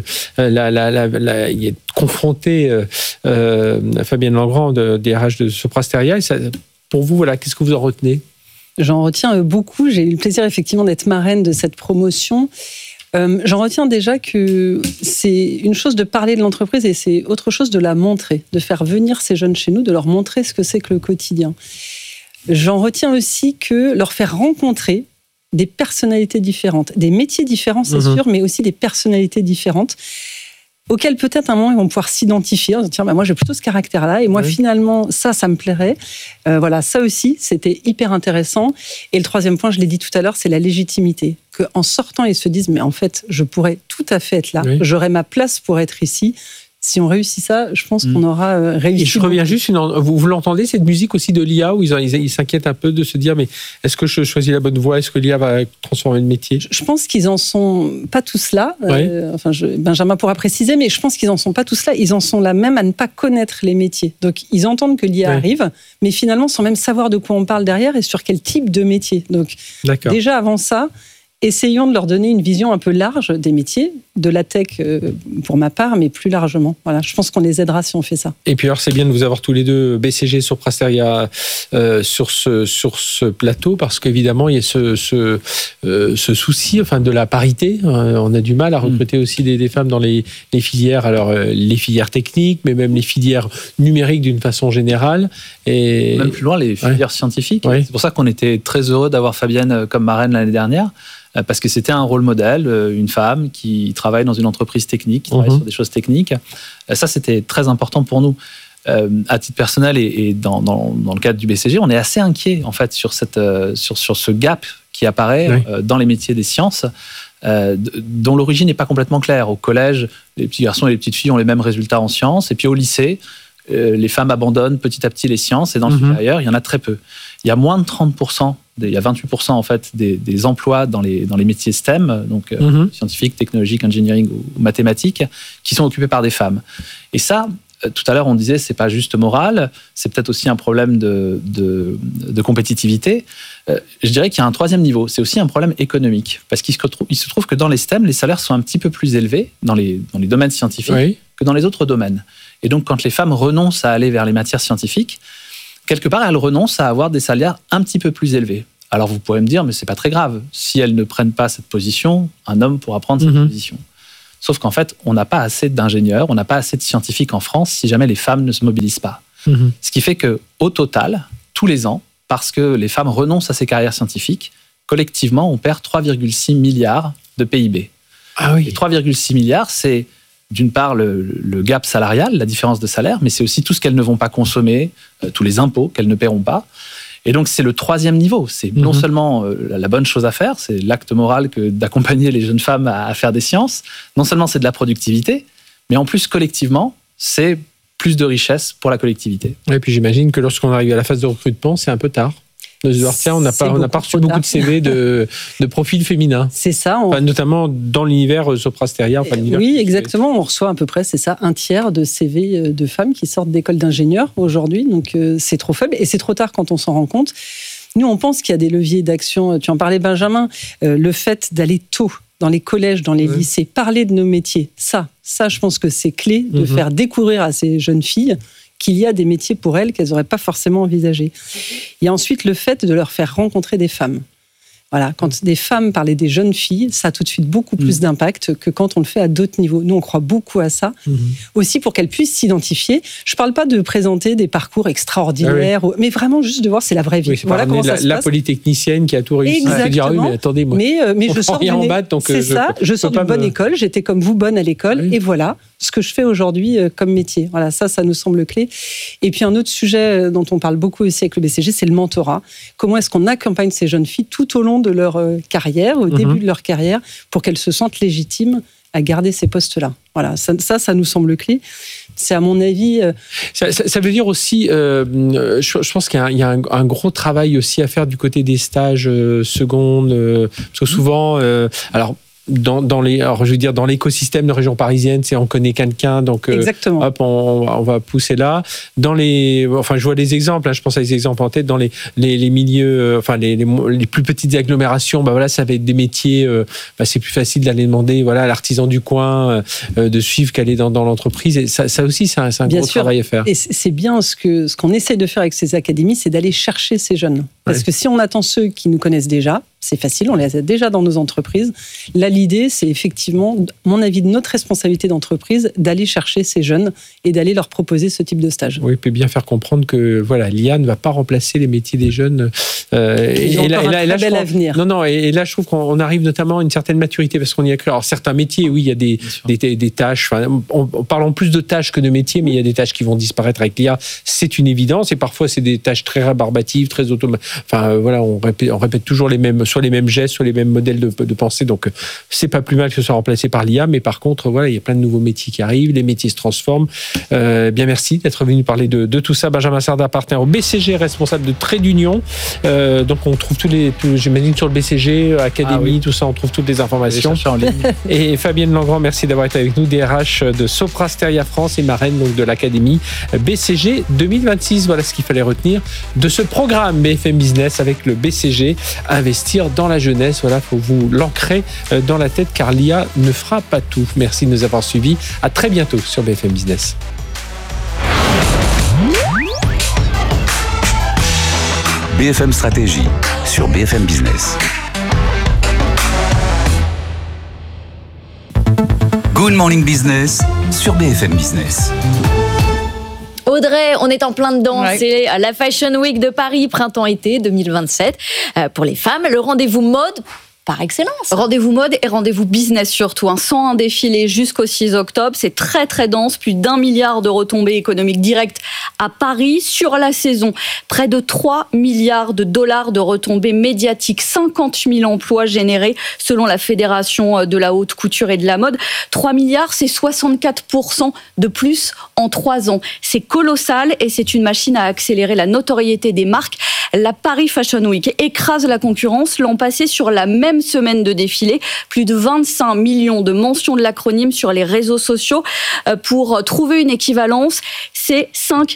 y être confronté, Fabienne Langrand, des RH de Soprasteria. Pour vous, qu'est-ce que vous en retenez? J'en retiens beaucoup. J'ai eu le plaisir, effectivement, d'être marraine de cette promotion. J'en retiens déjà que c'est une chose de parler de l'entreprise et c'est autre chose de la montrer, de faire venir ces jeunes chez nous, de leur montrer ce que c'est que le quotidien. J'en retiens aussi que leur faire rencontrer des personnalités différentes, des métiers différents, c'est sûr, mais aussi des personnalités différentes auxquelles peut-être à un moment ils vont pouvoir s'identifier en se disant moi j'ai plutôt ce caractère-là et moi finalement ça me plairait. Ça aussi c'était hyper intéressant. Et le troisième point, je l'ai dit tout à l'heure, c'est la légitimité. Qu'en sortant ils se disent mais en fait je pourrais tout à fait être là, j'aurais ma place pour être ici. Si on réussit ça, je pense qu'on aura réussi. Et je reviens juste, vous l'entendez, cette musique aussi de l'IA, où ils s'inquiètent un peu de se dire, mais est-ce que je choisis la bonne voie? Est-ce que l'IA va transformer le métier? Je pense qu'ils en sont pas tous là. Benjamin pourra préciser, mais je pense qu'ils en sont pas tous là. Ils en sont là même à ne pas connaître les métiers. Donc, ils entendent que l'IA arrive, mais finalement, sans même savoir de quoi on parle derrière et sur quel type de métier. Donc, déjà avant ça, essayons de leur donner une vision un peu large des métiers, de la tech pour ma part, mais plus largement. Voilà, je pense qu'on les aidera si on fait ça. Et puis alors, c'est bien de vous avoir tous les deux, BCG, Soprasteria, sur ce plateau, parce qu'évidemment, il y a ce souci de la parité. On a du mal à recruter aussi des femmes dans les filières, alors les filières techniques, mais même les filières numériques d'une façon générale. Et même plus loin, les filières scientifiques. C'est pour ça qu'on était très heureux d'avoir Fabienne comme marraine l'année dernière. Parce que c'était un rôle modèle, une femme qui travaille dans une entreprise technique, qui travaille sur des choses techniques. Ça, c'était très important pour nous. À titre personnel et dans le cadre du BCG, on est assez inquiet en fait sur ce gap qui apparaît dans les métiers des sciences. dont l'origine n'est pas complètement claire. Au collège, les petits garçons et les petites filles ont les mêmes résultats en sciences, et puis au lycée, les femmes abandonnent petit à petit les sciences, et dans le supérieur, il y en a très peu. Il y a moins de 30%, il y a 28% en fait des emplois dans les métiers STEM, donc scientifiques, technologiques, engineering ou mathématiques, qui sont occupés par des femmes. Et ça, tout à l'heure, on disait c'est pas juste moral, c'est peut-être aussi un problème de compétitivité. Je dirais qu'il y a un troisième niveau, c'est aussi un problème économique, parce qu'il se trouve que dans les STEM, les salaires sont un petit peu plus élevés dans les domaines scientifiques que dans les autres domaines. Et donc, quand les femmes renoncent à aller vers les matières scientifiques, quelque part, elles renoncent à avoir des salaires un petit peu plus élevés. Alors, vous pourrez me dire, mais c'est pas très grave. Si elles ne prennent pas cette position, un homme pourra prendre cette position. Sauf qu'en fait, on n'a pas assez d'ingénieurs, on n'a pas assez de scientifiques en France si jamais les femmes ne se mobilisent pas. Ce qui fait qu'au total, tous les ans, parce que les femmes renoncent à ces carrières scientifiques, collectivement, on perd 3,6 milliards de PIB. Ah oui. Et 3,6 milliards, c'est d'une part le gap salarial, la différence de salaire, mais c'est aussi tout ce qu'elles ne vont pas consommer, tous les impôts qu'elles ne paieront pas. Et donc, c'est le troisième niveau. C'est non seulement la bonne chose à faire, c'est l'acte moral que d'accompagner les jeunes femmes à faire des sciences. Non seulement c'est de la productivité, mais en plus, collectivement, c'est plus de richesse pour la collectivité. Et puis, j'imagine que lorsqu'on arrive à la phase de recrutement, c'est un peu tard. On n'a pas reçu beaucoup de CV de profils féminins. C'est ça. Enfin, notamment dans l'univers Sopra Steria. Oui, exactement. On reçoit à peu près, c'est ça, un tiers de CV de femmes qui sortent d'écoles d'ingénieurs aujourd'hui. Donc, c'est trop faible et c'est trop tard quand on s'en rend compte. Nous, on pense qu'il y a des leviers d'action. Tu en parlais, Benjamin. Le fait d'aller tôt dans les collèges, dans les lycées, parler de nos métiers, ça, je pense que c'est clé de faire découvrir à ces jeunes filles qu'il y a des métiers pour elles qu'elles n'auraient pas forcément envisagés. Il y a ensuite le fait de leur faire rencontrer des femmes. Voilà, quand des femmes parlaient des jeunes filles, ça a tout de suite beaucoup plus d'impact que quand on le fait à d'autres niveaux. Nous, on croit beaucoup à ça. Aussi pour qu'elles puissent s'identifier. Je ne parle pas de présenter des parcours extraordinaires, mais vraiment juste de voir c'est la vraie vie. Voilà comment ça se passe. La polytechnicienne qui a tout réussi. Exactement. Dire, oui, mais attendez, moi, mais je sors d'une bonne école, j'étais comme vous bonne à l'école, et voilà ce que je fais aujourd'hui comme métier. Voilà, ça nous semble clé. Et puis un autre sujet dont on parle beaucoup aussi avec le BCG, c'est le mentorat. Comment est-ce qu'on accompagne ces jeunes filles tout au long de leur carrière, au début de leur carrière, pour qu'elles se sentent légitimes à garder ces postes-là. Voilà, ça nous semble clé. C'est à mon avis... Ça veut dire aussi, je pense qu'il y a un gros travail aussi à faire du côté des stages secondes, parce que souvent... dans l'écosystème de région parisienne, on connaît quelqu'un, donc hop, on va pousser là. Je vois des exemples, je pense à des exemples en tête, dans les milieux, les plus petites agglomérations, ça va être des métiers, c'est plus facile d'aller demander, à l'artisan du coin, de suivre qu'elle est dans l'entreprise. Et ça aussi, c'est un gros travail à faire. Et c'est bien ce qu'on essaie de faire avec ces académies, c'est d'aller chercher ces jeunes. Parce que si on attend ceux qui nous connaissent déjà, c'est facile, on les a déjà dans nos entreprises. Là, l'idée, c'est effectivement, à mon avis, de notre responsabilité d'entreprise, d'aller chercher ces jeunes et d'aller leur proposer ce type de stage. Oui, puis bien faire comprendre que l'IA ne va pas remplacer les métiers des jeunes. Ils ont un bel avenir. Non, et là, je trouve qu'on arrive notamment à une certaine maturité, parce qu'on y a cru. Alors, certains métiers, oui, il y a des tâches. On parle plus de tâches que de métiers, mais il y a des tâches qui vont disparaître avec l'IA. C'est une évidence. Et parfois, c'est des tâches très rébarbatives, très automatiques. On répète toujours sur les mêmes gestes, sur les mêmes modèles de pensée. Donc, c'est pas plus mal que ce soit remplacé par l'IA, mais par contre, il y a plein de nouveaux métiers qui arrivent, les métiers se transforment. Bien, merci d'être venu parler de tout ça. Benjamin Sarda, partenaire au BCG, responsable de Trait d'Union. Donc, on trouve j'imagine sur le BCG, Académie, tout ça, on trouve toutes les informations. En ligne. Et Fabienne Langrand, merci d'avoir été avec nous, DRH de Sopra Steria France et marraine donc de l'Académie BCG 2026. Voilà ce qu'il fallait retenir de ce programme BFM Business avec le BCG, investir dans la jeunesse. Voilà, faut vous l'ancrer dans la tête car l'IA ne fera pas tout. Merci de nous avoir suivis. À très bientôt sur BFM Business. BFM Stratégie sur BFM Business. Good Morning Business sur BFM Business. Audrey, on est en plein dedans, c'est la Fashion Week de Paris, printemps-été 2027. Pour les femmes, le rendez-vous mode par excellence. Rendez-vous mode et rendez-vous business surtout. 101 défilés jusqu'au 6 octobre. C'est très très dense. Plus d'1 milliard de retombées économiques directes à Paris sur la saison. Près de 3 milliards de dollars de retombées médiatiques. 50 000 emplois générés selon la Fédération de la haute couture et de la mode. 3 milliards, c'est 64% de plus en 3 ans. C'est colossal et c'est une machine à accélérer la notoriété des marques. La Paris Fashion Week écrase la concurrence. L'an passé, sur la même semaine de défilé, plus de 25 millions de mentions de l'acronyme sur les réseaux sociaux. Pour trouver une équivalence, c'est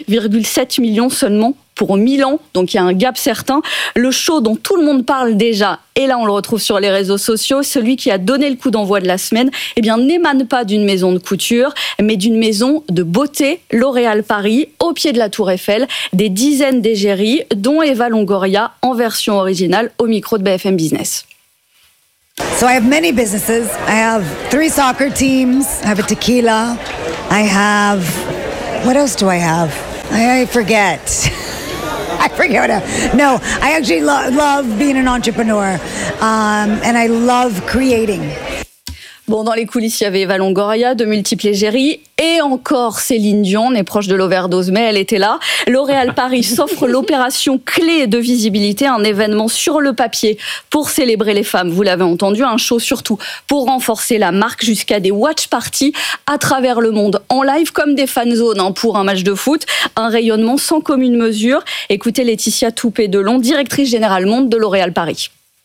5,7 millions seulement pour Milan, donc il y a un gap certain. Le show dont tout le monde parle déjà, et là on le retrouve sur les réseaux sociaux, celui qui a donné le coup d'envoi de la semaine, eh bien n'émane pas d'une maison de couture, mais d'une maison de beauté, L'Oréal Paris, au pied de la Tour Eiffel, des dizaines d'égéries, dont Eva Longoria en version originale au micro de BFM Business. So I have many businesses. I have 3 soccer teams. I have a tequila. I have... What else do I have? I forget. I forget what No, I actually love being an entrepreneur. And I love creating. Bon, dans les coulisses, il y avait Eva Longoria, de multiples égéries, et encore Céline Dion, on est proche de l'overdose, mais elle était là. L'Oréal Paris s'offre l'opération clé de visibilité, un événement sur le papier pour célébrer les femmes. Vous l'avez entendu, un show surtout pour renforcer la marque, jusqu'à des watch parties à travers le monde, en live comme des fan zones pour un match de foot. Un rayonnement sans commune mesure. Écoutez Laetitia Toupé-Delon, directrice générale monde de L'Oréal Paris.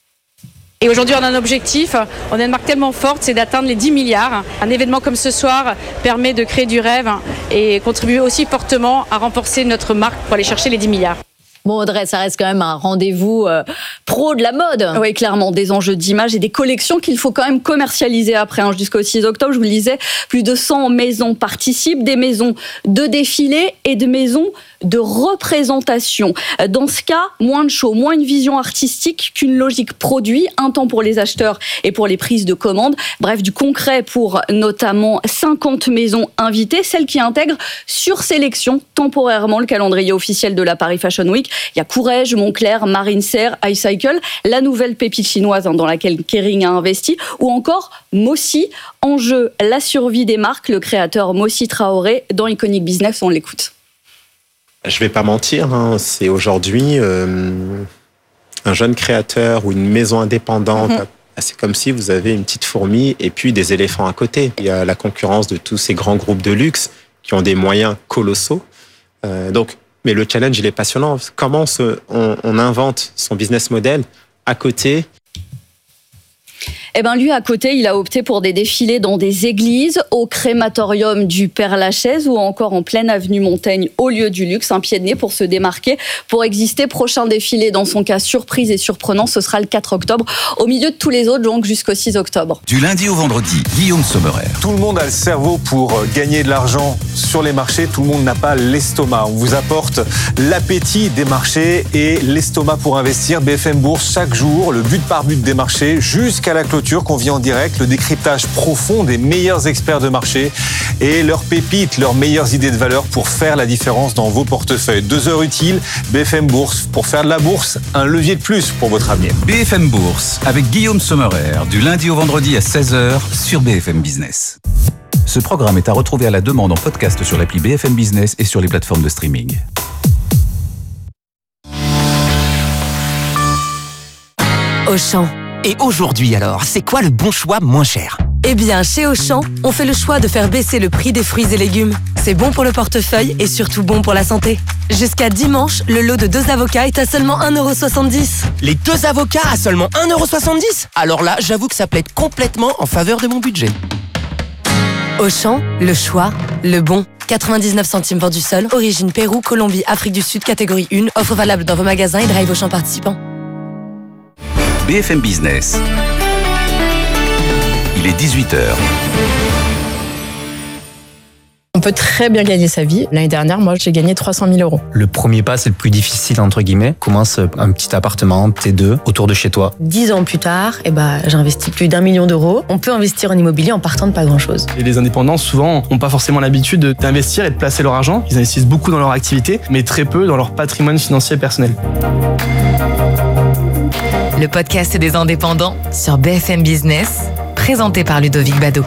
Et aujourd'hui, on a un objectif, on a une marque tellement forte, c'est d'atteindre les 10 milliards. Un événement comme ce soir permet de créer du rêve et contribuer aussi fortement à renforcer notre marque pour aller chercher les 10 milliards. Bon, Audrey, ça reste quand même un rendez-vous pro de la mode. Oui, clairement, des enjeux d'image et des collections qu'il faut quand même commercialiser après. Jusqu'au 6 octobre, je vous le disais, plus de 100 maisons participent, des maisons de défilé et de maisons de représentation. Dans ce cas, moins de show, moins une vision artistique qu'une logique produit, un temps pour les acheteurs et pour les prises de commandes. Bref, du concret pour notamment 50 maisons invitées, celles qui intègrent sur sélection temporairement le calendrier officiel de la Paris Fashion Week. Il y a Courrèges, Moncler, Marine Serre, iCycle, la nouvelle pépite chinoise dans laquelle Kering a investi, ou encore Mossy. En jeu, la survie des marques, le créateur Mossy Traoré dans Iconic Business, on l'écoute. Je vais pas mentir, c'est aujourd'hui un jeune créateur ou une maison indépendante. C'est comme si vous avez une petite fourmi et puis des éléphants à côté. Il y a la concurrence de tous ces grands groupes de luxe qui ont des moyens colossaux. Mais le challenge, il est passionnant. Comment on invente son business model à côté? Eh ben lui, à côté, il a opté pour des défilés dans des églises, au crématorium du Père-Lachaise ou encore en pleine avenue Montaigne, au lieu du luxe, un pied de nez pour se démarquer, pour exister. Prochain défilé, dans son cas surprise et surprenant, ce sera le 4 octobre, au milieu de tous les autres, donc jusqu'au 6 octobre. Du lundi au vendredi, Guillaume Sommerer. Tout le monde a le cerveau pour gagner de l'argent sur les marchés, tout le monde n'a pas l'estomac. On vous apporte l'appétit des marchés et l'estomac pour investir. BFM Bourse, chaque jour, le but par but des marchés, jusqu'à la clôture qu'on vit en direct, le décryptage profond des meilleurs experts de marché et leurs pépites, leurs meilleures idées de valeur pour faire la différence dans vos portefeuilles. 2 heures utiles, BFM Bourse, pour faire de la bourse un levier de plus pour votre avenir. BFM Bourse, avec Guillaume Sommerer, du lundi au vendredi à 16h sur BFM Business. Ce programme est à retrouver à la demande en podcast sur l'appli BFM Business et sur les plateformes de streaming. Auchan. Et aujourd'hui alors, c'est quoi le bon choix moins cher ? Eh bien, chez Auchan, on fait le choix de faire baisser le prix des fruits et légumes. C'est bon pour le portefeuille et surtout bon pour la santé. Jusqu'à dimanche, le lot de 2 avocats est à seulement 1,70 €. Les 2 avocats à seulement 1,70 €? Alors là, j'avoue que ça plaide complètement en faveur de mon budget. Auchan, le choix, le bon. 99 centimes vendu seul, origine Pérou, Colombie, Afrique du Sud, catégorie 1. Offre valable dans vos magasins et drive Auchan participants. BFM Business. Il est 18h. On peut très bien gagner sa vie. L'année dernière, moi, j'ai gagné 300 000 €. Le premier pas, c'est le plus difficile, entre guillemets. Commence un petit appartement, T2, autour de chez toi. 10 ans plus tard, j'ai investi plus d'1 million d'euros. On peut investir en immobilier en partant de pas grand-chose. Et les indépendants, souvent, n'ont pas forcément l'habitude d'investir et de placer leur argent. Ils investissent beaucoup dans leur activité, mais très peu dans leur patrimoine financier personnel. le podcast des indépendants sur BFM Business, présenté par Ludovic Bado.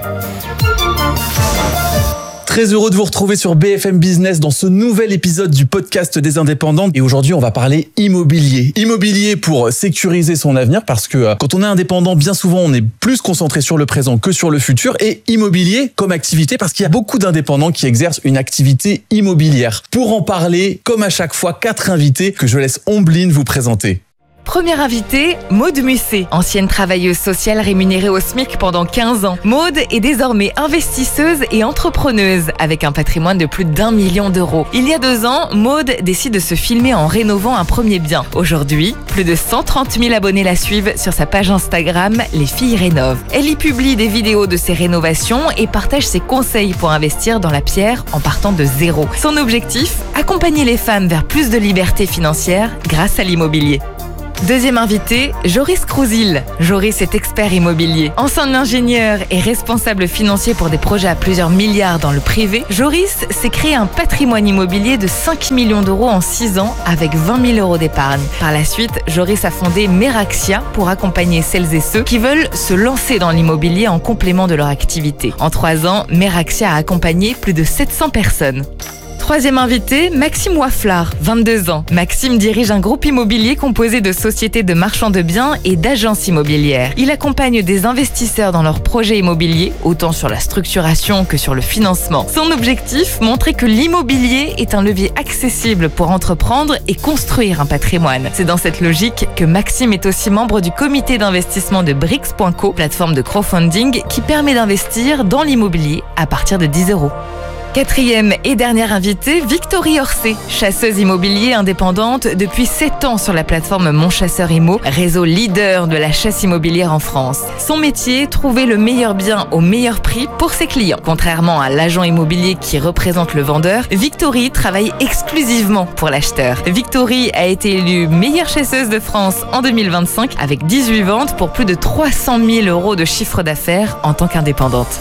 Très heureux de vous retrouver sur BFM Business dans ce nouvel épisode du podcast des indépendants. Et aujourd'hui, on va parler immobilier. Immobilier pour sécuriser son avenir, parce que quand on est indépendant, bien souvent, on est plus concentré sur le présent que sur le futur. Et immobilier comme activité, parce qu'il y a beaucoup d'indépendants qui exercent une activité immobilière. Pour en parler, comme à chaque fois, 4 invités que je laisse Ombline vous présenter. Première invitée, Maude Musset, ancienne travailleuse sociale rémunérée au SMIC pendant 15 ans. Maude est désormais investisseuse et entrepreneuse avec un patrimoine de plus d'1 million d'euros. Il y a 2 ans, Maude décide de se filmer en rénovant un premier bien. Aujourd'hui, plus de 130 000 abonnés la suivent sur sa page Instagram Les Filles Rénovent. Elle y publie des vidéos de ses rénovations et partage ses conseils pour investir dans la pierre en partant de zéro. Son objectif, accompagner les femmes vers plus de liberté financière grâce à l'immobilier. Deuxième invité, Joris Crouzil. Joris est expert immobilier. Ancien ingénieur et responsable financier pour des projets à plusieurs milliards dans le privé, Joris s'est créé un patrimoine immobilier de 5 millions d'euros en 6 ans avec 20 000 euros d'épargne. Par la suite, Joris a fondé Meraxia pour accompagner celles et ceux qui veulent se lancer dans l'immobilier en complément de leur activité. En 3 ans, Meraxia a accompagné plus de 700 personnes. Troisième invité, Maxime Waflard, 22 ans. Maxime dirige un groupe immobilier composé de sociétés de marchands de biens et d'agences immobilières. Il accompagne des investisseurs dans leurs projets immobiliers, autant sur la structuration que sur le financement. Son objectif, montrer que l'immobilier est un levier accessible pour entreprendre et construire un patrimoine. C'est dans cette logique que Maxime est aussi membre du comité d'investissement de Brix.co, plateforme de crowdfunding qui permet d'investir dans l'immobilier à partir de 10 €. Quatrième et dernière invitée, Victorie Orsay, chasseuse immobilier indépendante depuis 7 ans sur la plateforme Mon Chasseur Immo, réseau leader de la chasse immobilière en France. Son métier, trouver le meilleur bien au meilleur prix pour ses clients. Contrairement à l'agent immobilier qui représente le vendeur, Victorie travaille exclusivement pour l'acheteur. Victorie a été élue meilleure chasseuse de France en 2025 avec 18 ventes pour plus de 300 000 € de chiffre d'affaires en tant qu'indépendante.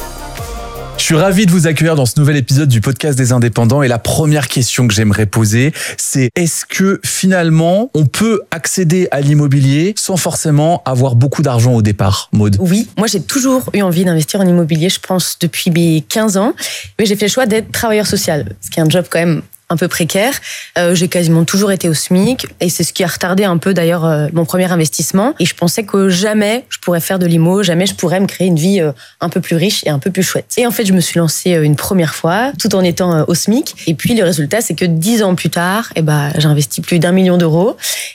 Je suis ravi de vous accueillir dans ce nouvel épisode du podcast des indépendants et la première question que j'aimerais poser, c'est est-ce que finalement on peut accéder à l'immobilier sans forcément avoir beaucoup d'argent au départ, Maude ? Oui, moi j'ai toujours eu envie d'investir en immobilier, je pense depuis mes 15 ans, mais j'ai fait le choix d'être travailleur social, ce qui est un job quand même un peu précaire. J'ai quasiment toujours été au SMIC et c'est ce qui a retardé un peu d'ailleurs mon premier investissement. Et je pensais que jamais je pourrais faire de l'IMO, jamais je pourrais me créer une vie un peu plus riche et un peu plus chouette. Et en fait, je me suis lancée une première fois tout en étant au SMIC. Et puis le résultat, c'est que 10 ans plus tard, j'ai investi plus d'1 million d'euros.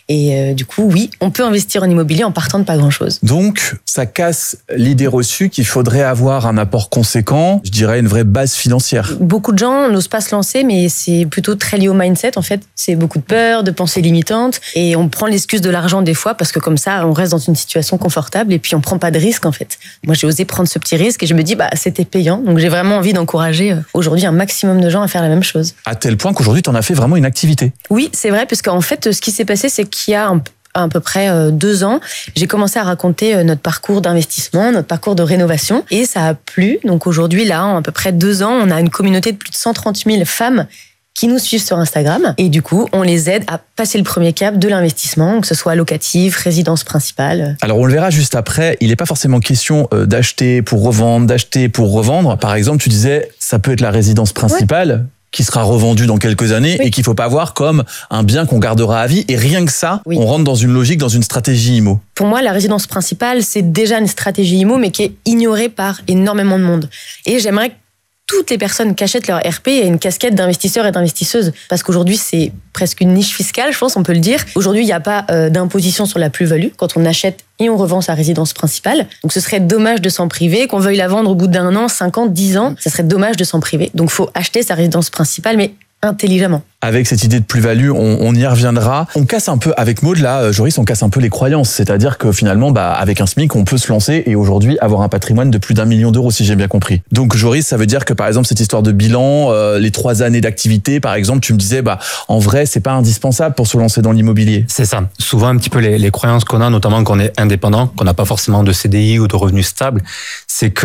Et du coup, oui, on peut investir en immobilier en partant de pas grand-chose. Donc, ça casse l'idée reçue qu'il faudrait avoir un apport conséquent, je dirais une vraie base financière. Beaucoup de gens n'osent pas se lancer, mais c'est plutôt très lié au mindset. En fait, c'est beaucoup de peur, de pensées limitantes, et on prend l'excuse de l'argent des fois parce que comme ça, on reste dans une situation confortable et puis on prend pas de risque en fait. Moi, j'ai osé prendre ce petit risque et je me dis c'était payant. Donc j'ai vraiment envie d'encourager aujourd'hui un maximum de gens à faire la même chose. À tel point qu'aujourd'hui, tu en as fait vraiment une activité. Oui, c'est vrai, parce qu'en fait, ce qui s'est passé, c'est qu'il y a à peu près 2 ans, j'ai commencé à raconter notre parcours d'investissement, notre parcours de rénovation, et ça a plu. Donc aujourd'hui, là, en à peu près 2 ans, on a une communauté de plus de 130 000 femmes qui nous suivent sur Instagram. Et du coup, on les aide à passer le premier cap de l'investissement, que ce soit locatif, résidence principale. Alors, on le verra juste après. Il n'est pas forcément question d'acheter pour revendre, d'acheter pour revendre. Par exemple, tu disais, ça peut être la résidence principale. Qui sera revendue dans quelques années et qu'il faut pas voir comme un bien qu'on gardera à vie. Et rien que ça, on rentre dans une logique, dans une stratégie IMO. Pour moi, la résidence principale, c'est déjà une stratégie IMO, mais qui est ignorée par énormément de monde. Et j'aimerais que toutes les personnes qui achètent leur RP aient une casquette d'investisseurs et d'investisseuses. Parce qu'aujourd'hui, c'est presque une niche fiscale, je pense, on peut le dire. Aujourd'hui, il n'y a pas d'imposition sur la plus-value quand on achète et on revend sa résidence principale. Donc ce serait dommage de s'en priver, qu'on veuille la vendre au bout d'1 an, 5 ans, 10 ans. Ça serait dommage de s'en priver. Donc il faut acheter sa résidence principale, mais intelligemment. Avec cette idée de plus-value, on y reviendra. On casse un peu, avec Maude, là, Joris, on casse un peu les croyances. C'est-à-dire que finalement, avec un SMIC, on peut se lancer et aujourd'hui avoir un patrimoine de plus d'1 million d'euros, si j'ai bien compris. Donc, Joris, ça veut dire que, par exemple, cette histoire de bilan, les 3 années d'activité, par exemple, tu me disais, en vrai, c'est pas indispensable pour se lancer dans l'immobilier. C'est ça. Souvent, un petit peu les croyances qu'on a, notamment quand on est indépendant, qu'on n'a pas forcément de CDI ou de revenus stables, c'est que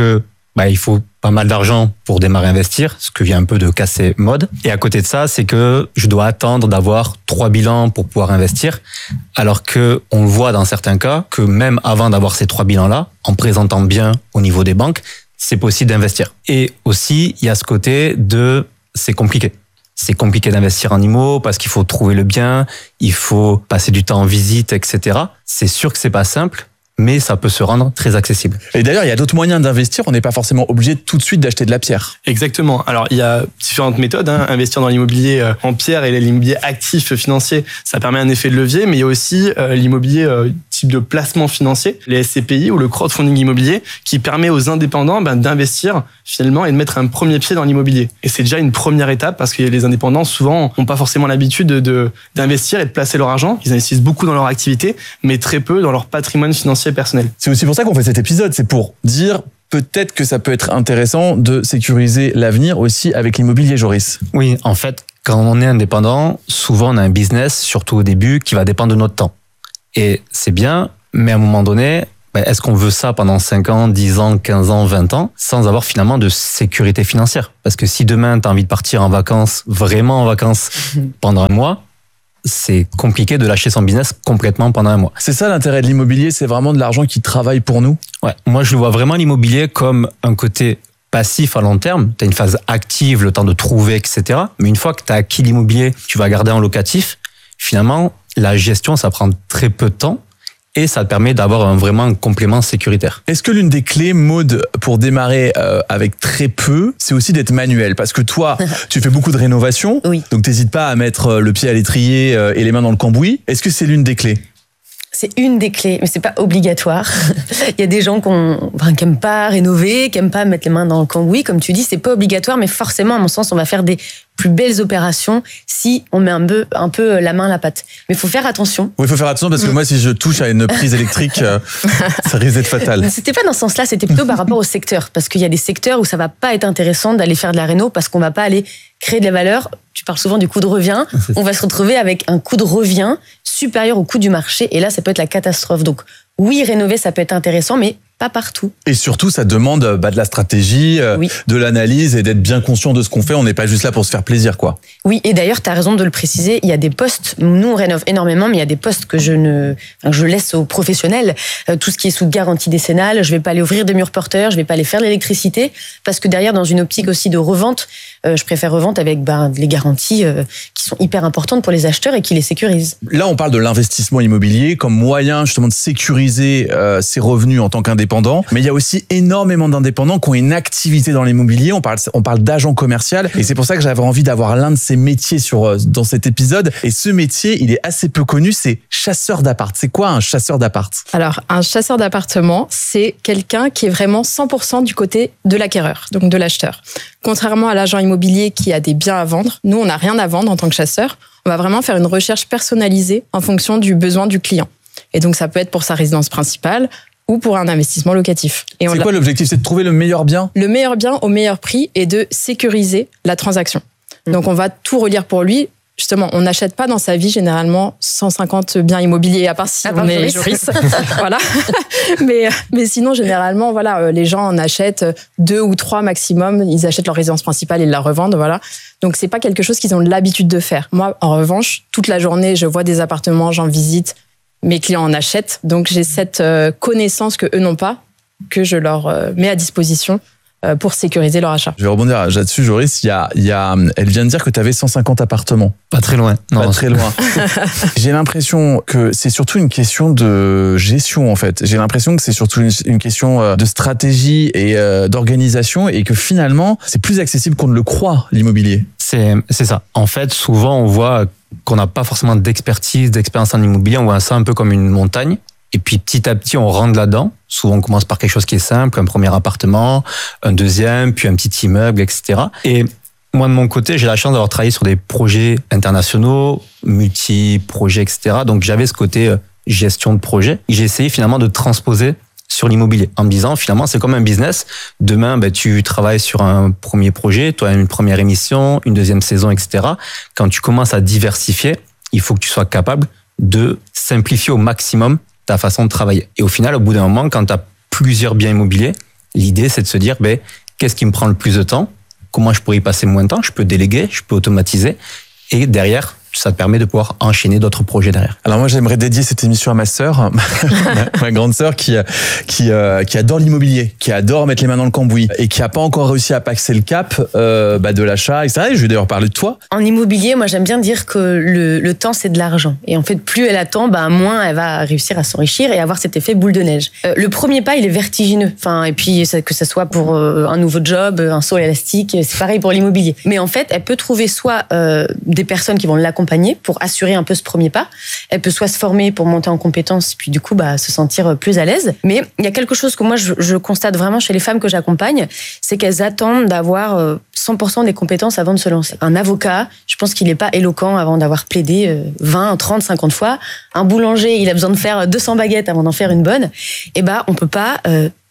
il faut pas mal d'argent pour démarrer à investir, ce que vient un peu de casser mode. Et à côté de ça, c'est que je dois attendre d'avoir 3 bilans pour pouvoir investir, alors que on le voit dans certains cas que même avant d'avoir ces 3 bilans-là, en présentant bien au niveau des banques, c'est possible d'investir. Et aussi, il y a ce côté de c'est compliqué. C'est compliqué d'investir en IMO parce qu'il faut trouver le bien, il faut passer du temps en visite, etc. C'est sûr que c'est pas simple, mais ça peut se rendre très accessible. Et d'ailleurs, il y a d'autres moyens d'investir. On n'est pas forcément obligé tout de suite d'acheter de la pierre. Exactement. Alors, il y a différentes méthodes. Investir dans l'immobilier en pierre et l'immobilier actif financier, ça permet un effet de levier, mais il y a aussi l'immobilier type de placement financier, les SCPI ou le crowdfunding immobilier, qui permet aux indépendants d'investir finalement et de mettre un premier pied dans l'immobilier. Et c'est déjà une première étape parce que les indépendants, souvent, n'ont pas forcément l'habitude d'investir et de placer leur argent. Ils investissent beaucoup dans leur activité, mais très peu dans leur patrimoine financier personnel. C'est aussi pour ça qu'on fait cet épisode, c'est pour dire peut-être que ça peut être intéressant de sécuriser l'avenir aussi avec l'immobilier, Joris. Oui, en fait, quand on est indépendant, souvent on a un business, surtout au début, qui va dépendre de notre temps. Et c'est bien, mais à un moment donné, est-ce qu'on veut ça pendant 5 ans, 10 ans, 15 ans, 20 ans, sans avoir finalement de sécurité financière? Parce que si demain tu as envie de partir en vacances, vraiment en vacances, pendant un mois, c'est compliqué de lâcher son business complètement pendant un mois. C'est ça l'intérêt de l'immobilier, c'est vraiment de l'argent qui travaille pour nous? Ouais, moi je vois vraiment l'immobilier comme un côté passif à long terme. Tu as une phase active, le temps de trouver, etc. Mais une fois que tu as acquis l'immobilier, tu vas garder en locatif, finalement, la gestion, ça prend très peu de temps. Et ça te permet d'avoir vraiment un complément sécuritaire. Est-ce que l'une des clés, Maud, pour démarrer avec très peu, c'est aussi d'être manuel? Parce que toi, tu fais beaucoup de rénovation, donc t'hésites pas à mettre le pied à l'étrier et les mains dans le cambouis. Est-ce que c'est l'une des clés? C'est une des clés, mais c'est pas obligatoire. Il y a des gens qui aiment pas rénover, qui aiment pas mettre les mains dans le cambouis. Comme tu dis, c'est pas obligatoire, mais forcément, à mon sens, on va faire des plus belles opérations si on met un peu la main à la pâte. Mais il faut faire attention. Oui, il faut faire attention parce que moi, si je touche à une prise électrique, ça risque d'être fatal. C'était pas dans ce sens-là, c'était plutôt par rapport au secteur. Parce qu'il y a des secteurs où ça va pas être intéressant d'aller faire de la réno parce qu'on va pas aller créer de la valeur. Tu parles souvent du coût de revient. On va se retrouver avec un coût de revient supérieur au coût du marché. Et là, ça peut être la catastrophe. Donc, oui, rénover, ça peut être intéressant, mais pas partout. Et surtout, ça demande de la stratégie, de l'analyse et d'être bien conscient de ce qu'on fait. On n'est pas juste là pour se faire plaisir, quoi. Oui, et d'ailleurs, tu as raison de le préciser. Il y a des postes, nous on rénove énormément, mais il y a des postes que je laisse aux professionnels. Tout ce qui est sous garantie décennale, je vais pas aller ouvrir des murs porteurs, je vais pas aller faire l'électricité, parce que derrière, dans une optique aussi de revente, je préfère revente avec les garanties qui sont hyper importantes pour les acheteurs et qui les sécurisent. Là, on parle de l'investissement immobilier comme moyen justement de sécuriser ses revenus en tant qu'indépendant. Mais il y a aussi énormément d'indépendants qui ont une activité dans l'immobilier. On parle d'agent commercial. Et c'est pour ça que j'avais envie d'avoir l'un de ces métiers dans cet épisode. Et ce métier, il est assez peu connu. C'est chasseur d'appart. C'est quoi un chasseur d'appart? Alors, un chasseur d'appartement, c'est quelqu'un qui est vraiment 100% du côté de l'acquéreur, donc de l'acheteur. Contrairement à l'agent immobilier qui a des biens à vendre, nous, on n'a rien à vendre en tant que chasseur. On va vraiment faire une recherche personnalisée en fonction du besoin du client. Et donc, ça peut être pour sa résidence principale ou pour un investissement locatif. C'est quoi l'objectif? C'est de trouver le meilleur bien? Le meilleur bien au meilleur prix et de sécuriser la transaction. Donc, on va tout relire pour lui. Justement, on n'achète pas dans sa vie généralement 150 biens immobiliers, à part si on est juriste. Voilà. Mais sinon, généralement, voilà, les gens en achètent 2 ou 3 maximum. Ils achètent leur résidence principale, ils la revendent, voilà. Donc, c'est pas quelque chose qu'ils ont l'habitude de faire. Moi, en revanche, toute la journée, je vois des appartements, j'en visite. Mes clients en achètent, donc j'ai cette connaissance que eux n'ont pas, que je leur mets à disposition pour sécuriser leur achat. Je vais rebondir là-dessus, Joris. Elle vient de dire que tu avais 150 appartements. Pas très loin. Non, pas très loin. J'ai l'impression que c'est surtout une question de gestion, en fait. J'ai l'impression que c'est surtout une question de stratégie et d'organisation et que finalement, c'est plus accessible qu'on ne le croit, l'immobilier. C'est ça. En fait, souvent, on voit qu'on n'a pas forcément d'expérience en immobilier. On voit ça un peu comme une montagne. Et puis, petit à petit, on rentre là-dedans. Souvent, on commence par quelque chose qui est simple, un premier appartement, un deuxième, puis un petit immeuble, etc. Et moi, de mon côté, j'ai la chance d'avoir travaillé sur des projets internationaux, multi-projets, etc. Donc, j'avais ce côté gestion de projet. J'ai essayé finalement de transposer sur l'immobilier en me disant, finalement, c'est comme un business. Demain, tu travailles sur un premier projet, toi, une première émission, une deuxième saison, etc. Quand tu commences à diversifier, il faut que tu sois capable de simplifier au maximum ta façon de travailler. Et au final, au bout d'un moment, quand tu as plusieurs biens immobiliers, L'idée, c'est de se dire, qu'est-ce qui me prend le plus de temps? Comment je pourrais y passer moins de temps? Je peux déléguer, je peux automatiser. Et derrière, ça te permet de pouvoir enchaîner d'autres projets derrière. Alors moi, j'aimerais dédier cette émission à ma sœur, ma grande sœur qui adore l'immobilier, qui adore mettre les mains dans le cambouis et qui a pas encore réussi à passer le cap de l'achat, etc. Et je vais d'ailleurs parler de toi. En immobilier, moi, j'aime bien dire que le temps, c'est de l'argent. Et en fait, plus elle attend, moins elle va réussir à s'enrichir et avoir cet effet boule de neige. Le premier pas, il est vertigineux. Et puis, que ça soit pour un nouveau job, un saut élastique, c'est pareil pour l'immobilier. Mais en fait, elle peut trouver soit des personnes qui vont l'accompagner pour assurer un peu ce premier pas. Elle peut soit se former pour monter en compétences, puis du coup se sentir plus à l'aise. Mais il y a quelque chose que moi je constate vraiment chez les femmes que j'accompagne, c'est qu'elles attendent d'avoir 100% des compétences avant de se lancer. Un avocat, je pense qu'il n'est pas éloquent avant d'avoir plaidé 20, 30, 50 fois. Un boulanger, il a besoin de faire 200 baguettes avant d'en faire une bonne. On peut pas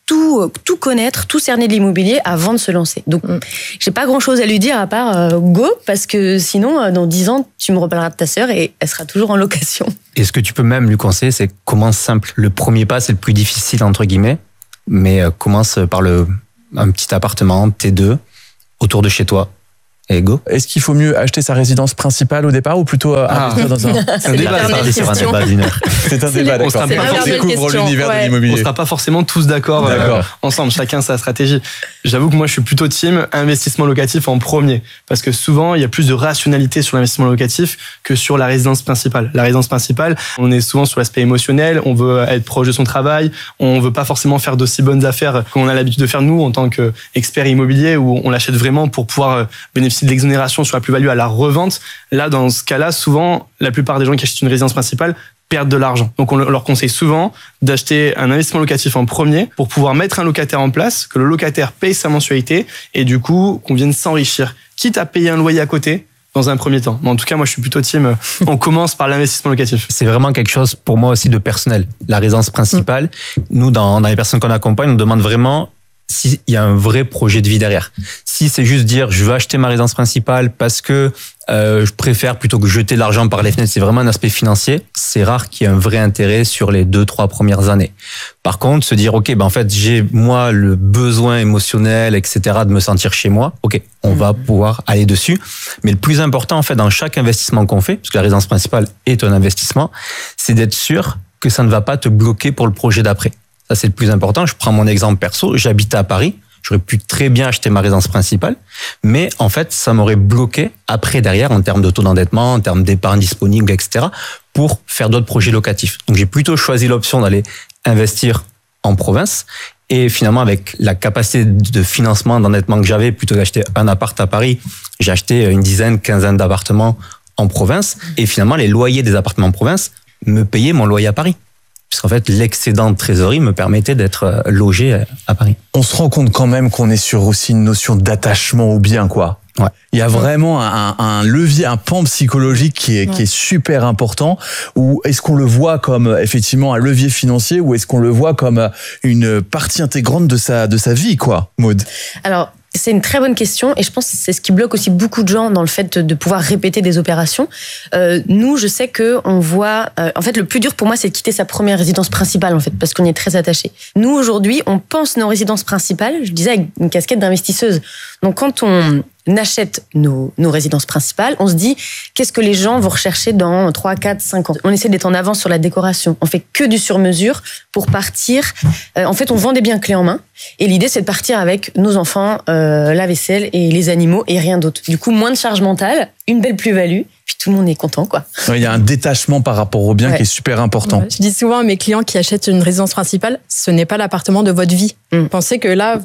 tout connaître, tout cerner de l'immobilier avant de se lancer. Donc, j'ai pas grand-chose à lui dire à part go, parce que sinon, dans 10 ans, tu me reparleras de ta sœur et elle sera toujours en location. Et ce que tu peux même lui conseiller, c'est commence simple. Le premier pas, c'est le plus difficile, entre guillemets, mais commence par un petit appartement, T2, autour de chez toi. Et go. Est-ce qu'il faut mieux acheter sa résidence principale au départ ou plutôt investir dans un... C'est un débat, sur un débat d'une heure. C'est un débat, d'accord. On découvre l'univers de l'immobilier. On ne sera pas forcément tous d'accord ensemble, chacun sa stratégie. J'avoue que moi, je suis plutôt team investissement locatif en premier. Parce que souvent, il y a plus de rationalité sur l'investissement locatif que sur la résidence principale. La résidence principale, on est souvent sur l'aspect émotionnel, on veut être proche de son travail, on veut pas forcément faire d'aussi bonnes affaires qu'on a l'habitude de faire nous en tant qu'experts immobiliers, où on l'achète vraiment pour pouvoir bénéficier de l'exonération sur la plus-value à la revente. Là, dans ce cas-là, souvent, la plupart des gens qui achètent une résidence principale perdent de l'argent. Donc, on leur conseille souvent d'acheter un investissement locatif en premier pour pouvoir mettre un locataire en place, que le locataire paye sa mensualité et du coup, qu'on vienne s'enrichir, quitte à payer un loyer à côté dans un premier temps. Mais en tout cas, moi, je suis plutôt team, on commence par l'investissement locatif. C'est vraiment quelque chose, pour moi aussi, de personnel. La résidence principale, nous, dans les personnes qu'on accompagne, on demande vraiment s'il y a un vrai projet de vie derrière. Si c'est juste dire je veux acheter ma résidence principale parce que je préfère plutôt que jeter l'argent par les fenêtres, c'est vraiment un aspect financier, c'est rare qu'il y ait un vrai intérêt sur les 2-3 premières années. Par contre, se dire ok, en fait j'ai moi le besoin émotionnel, etc. de me sentir chez moi, ok, on va pouvoir aller dessus. Mais le plus important en fait dans chaque investissement qu'on fait, parce que la résidence principale est un investissement, c'est d'être sûr que ça ne va pas te bloquer pour le projet d'après. Ça, c'est le plus important. Je prends mon exemple perso. J'habitais à Paris. J'aurais pu très bien acheter ma résidence principale. Mais en fait, ça m'aurait bloqué après, derrière, en termes de taux d'endettement, en termes d'épargne disponible, etc., pour faire d'autres projets locatifs. Donc, j'ai plutôt choisi l'option d'aller investir en province. Et finalement, avec la capacité de financement, d'endettement que j'avais, plutôt d'acheter un appart à Paris, j'ai acheté une dizaine, quinzaine d'appartements en province. Et finalement, les loyers des appartements en province me payaient mon loyer à Paris. Puisqu'en fait, l'excédent de trésorerie me permettait d'être logé à Paris. On se rend compte quand même qu'on est sur aussi une notion d'attachement au bien, quoi. Ouais. Il y a vraiment un levier, un pan psychologique qui est super important. Ou est-ce qu'on le voit comme effectivement un levier financier ou est-ce qu'on le voit comme une partie intégrante de sa vie, quoi, Maud? Alors, c'est une très bonne question et je pense que c'est ce qui bloque aussi beaucoup de gens dans le fait de pouvoir répéter des opérations. Nous, je sais que on voit. En fait, le plus dur pour moi, c'est de quitter sa première résidence principale, en fait, parce qu'on y est très attaché. Nous, aujourd'hui, on pense nos résidences principales. Je disais avec une casquette d'investisseuse. Donc, quand on achète nos résidences principales, on se dit qu'est-ce que les gens vont rechercher dans 3, 4, 5 ans. On essaie d'être en avance sur la décoration. On fait que du sur-mesure pour partir. En fait, on vend des biens clés en main. Et l'idée, c'est de partir avec nos enfants, la vaisselle et les animaux et rien d'autre. Du coup, moins de charge mentale, une belle plus-value. Puis tout le monde est content, quoi. Il y a un détachement par rapport au bien qui est super important. Ouais. Je dis souvent à mes clients qui achètent une résidence principale, ce n'est pas l'appartement de votre vie. Pensez que là,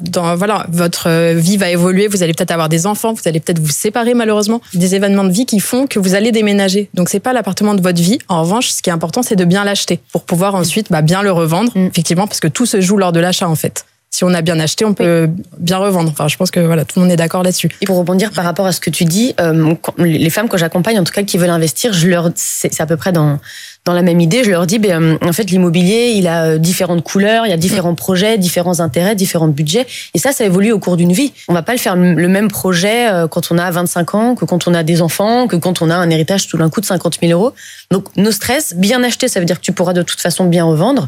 votre vie va évoluer, vous allez peut-être avoir des enfants, vous allez peut-être vous séparer malheureusement, des événements de vie qui font que vous allez déménager. Donc c'est pas l'appartement de votre vie. En revanche, ce qui est important, c'est de bien l'acheter pour pouvoir ensuite bien le revendre, effectivement, parce que tout se joue lors de l'achat en fait. Si on a bien acheté, on peut bien revendre. Enfin, je pense que tout le monde est d'accord là-dessus. Et pour rebondir par rapport à ce que tu dis, les femmes que j'accompagne, en tout cas qui veulent investir, c'est à peu près dans la même idée. Je leur dis, en fait, l'immobilier, il a différentes couleurs, il y a différents projets, différents intérêts, différents budgets. Et ça évolue au cours d'une vie. On va pas le faire le même projet quand on a 25 ans, que quand on a des enfants, que quand on a un héritage tout d'un coup de 50 000 euros. Donc, nos stress, bien acheter, ça veut dire que tu pourras de toute façon bien revendre.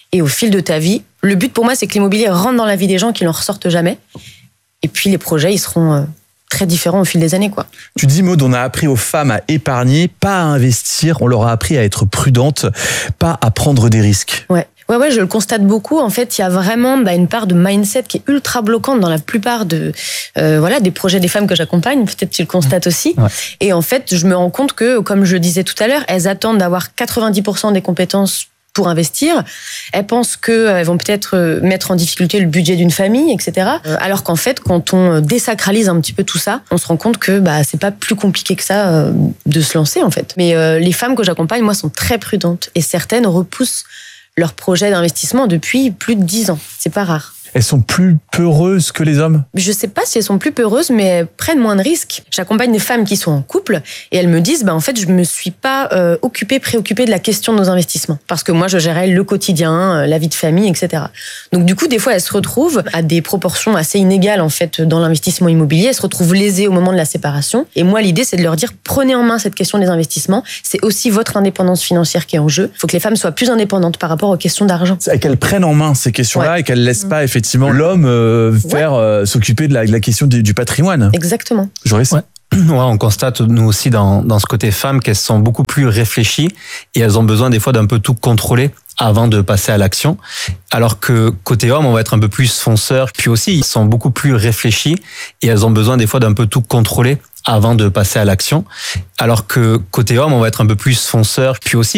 Et au fil de ta vie, le but pour moi, c'est que l'immobilier rentre dans la vie des gens, qu'ils n'en ressortent jamais. Et puis les projets, ils seront très différents au fil des années, quoi. Tu dis, Maud, on a appris aux femmes à épargner, pas à investir. On leur a appris à être prudentes, pas à prendre des risques. Ouais, je le constate beaucoup. En fait, il y a vraiment une part de mindset qui est ultra bloquante dans la plupart des projets des femmes que j'accompagne. Peut-être tu le constates aussi. Ouais. Et en fait, je me rends compte que, comme je le disais tout à l'heure, elles attendent d'avoir 90% des compétences pour investir. Elles pensent qu'elles vont peut-être mettre en difficulté le budget d'une famille, etc. Alors qu'en fait, quand on désacralise un petit peu tout ça, on se rend compte que c'est pas plus compliqué que ça de se lancer, en fait. Mais les femmes que j'accompagne, moi, sont très prudentes. Et certaines repoussent leur projet d'investissement depuis plus de 10 ans. C'est pas rare. Elles sont plus peureuses que les hommes ? Je sais pas si elles sont plus peureuses, mais elles prennent moins de risques. J'accompagne des femmes qui sont en couple et elles me disent, en fait, je me suis pas préoccupée de la question de nos investissements. Parce que moi, je gérais le quotidien, la vie de famille, etc. Donc, du coup, des fois, elles se retrouvent à des proportions assez inégales, en fait, dans l'investissement immobilier. Elles se retrouvent lésées au moment de la séparation. Et moi, l'idée, c'est de leur dire, prenez en main cette question des investissements. C'est aussi votre indépendance financière qui est en jeu. Il faut que les femmes soient plus indépendantes par rapport aux questions d'argent. Et qu'elles prennent en main ces questions-là et qu'elles laissent pas, effectivement, l'homme s'occuper de la question du patrimoine. Exactement. Joris ? On constate, nous aussi, dans ce côté femmes, qu'elles sont beaucoup plus réfléchies et elles ont besoin des fois d'un peu tout contrôler avant de passer à l'action. Alors que côté homme, on va être un peu plus fonceur. Puis aussi, ils sont beaucoup plus réfléchis et elles ont besoin des fois d'un peu tout contrôler avant de passer à l'action. Alors que côté homme, on va être un peu plus fonceur. Puis aussi,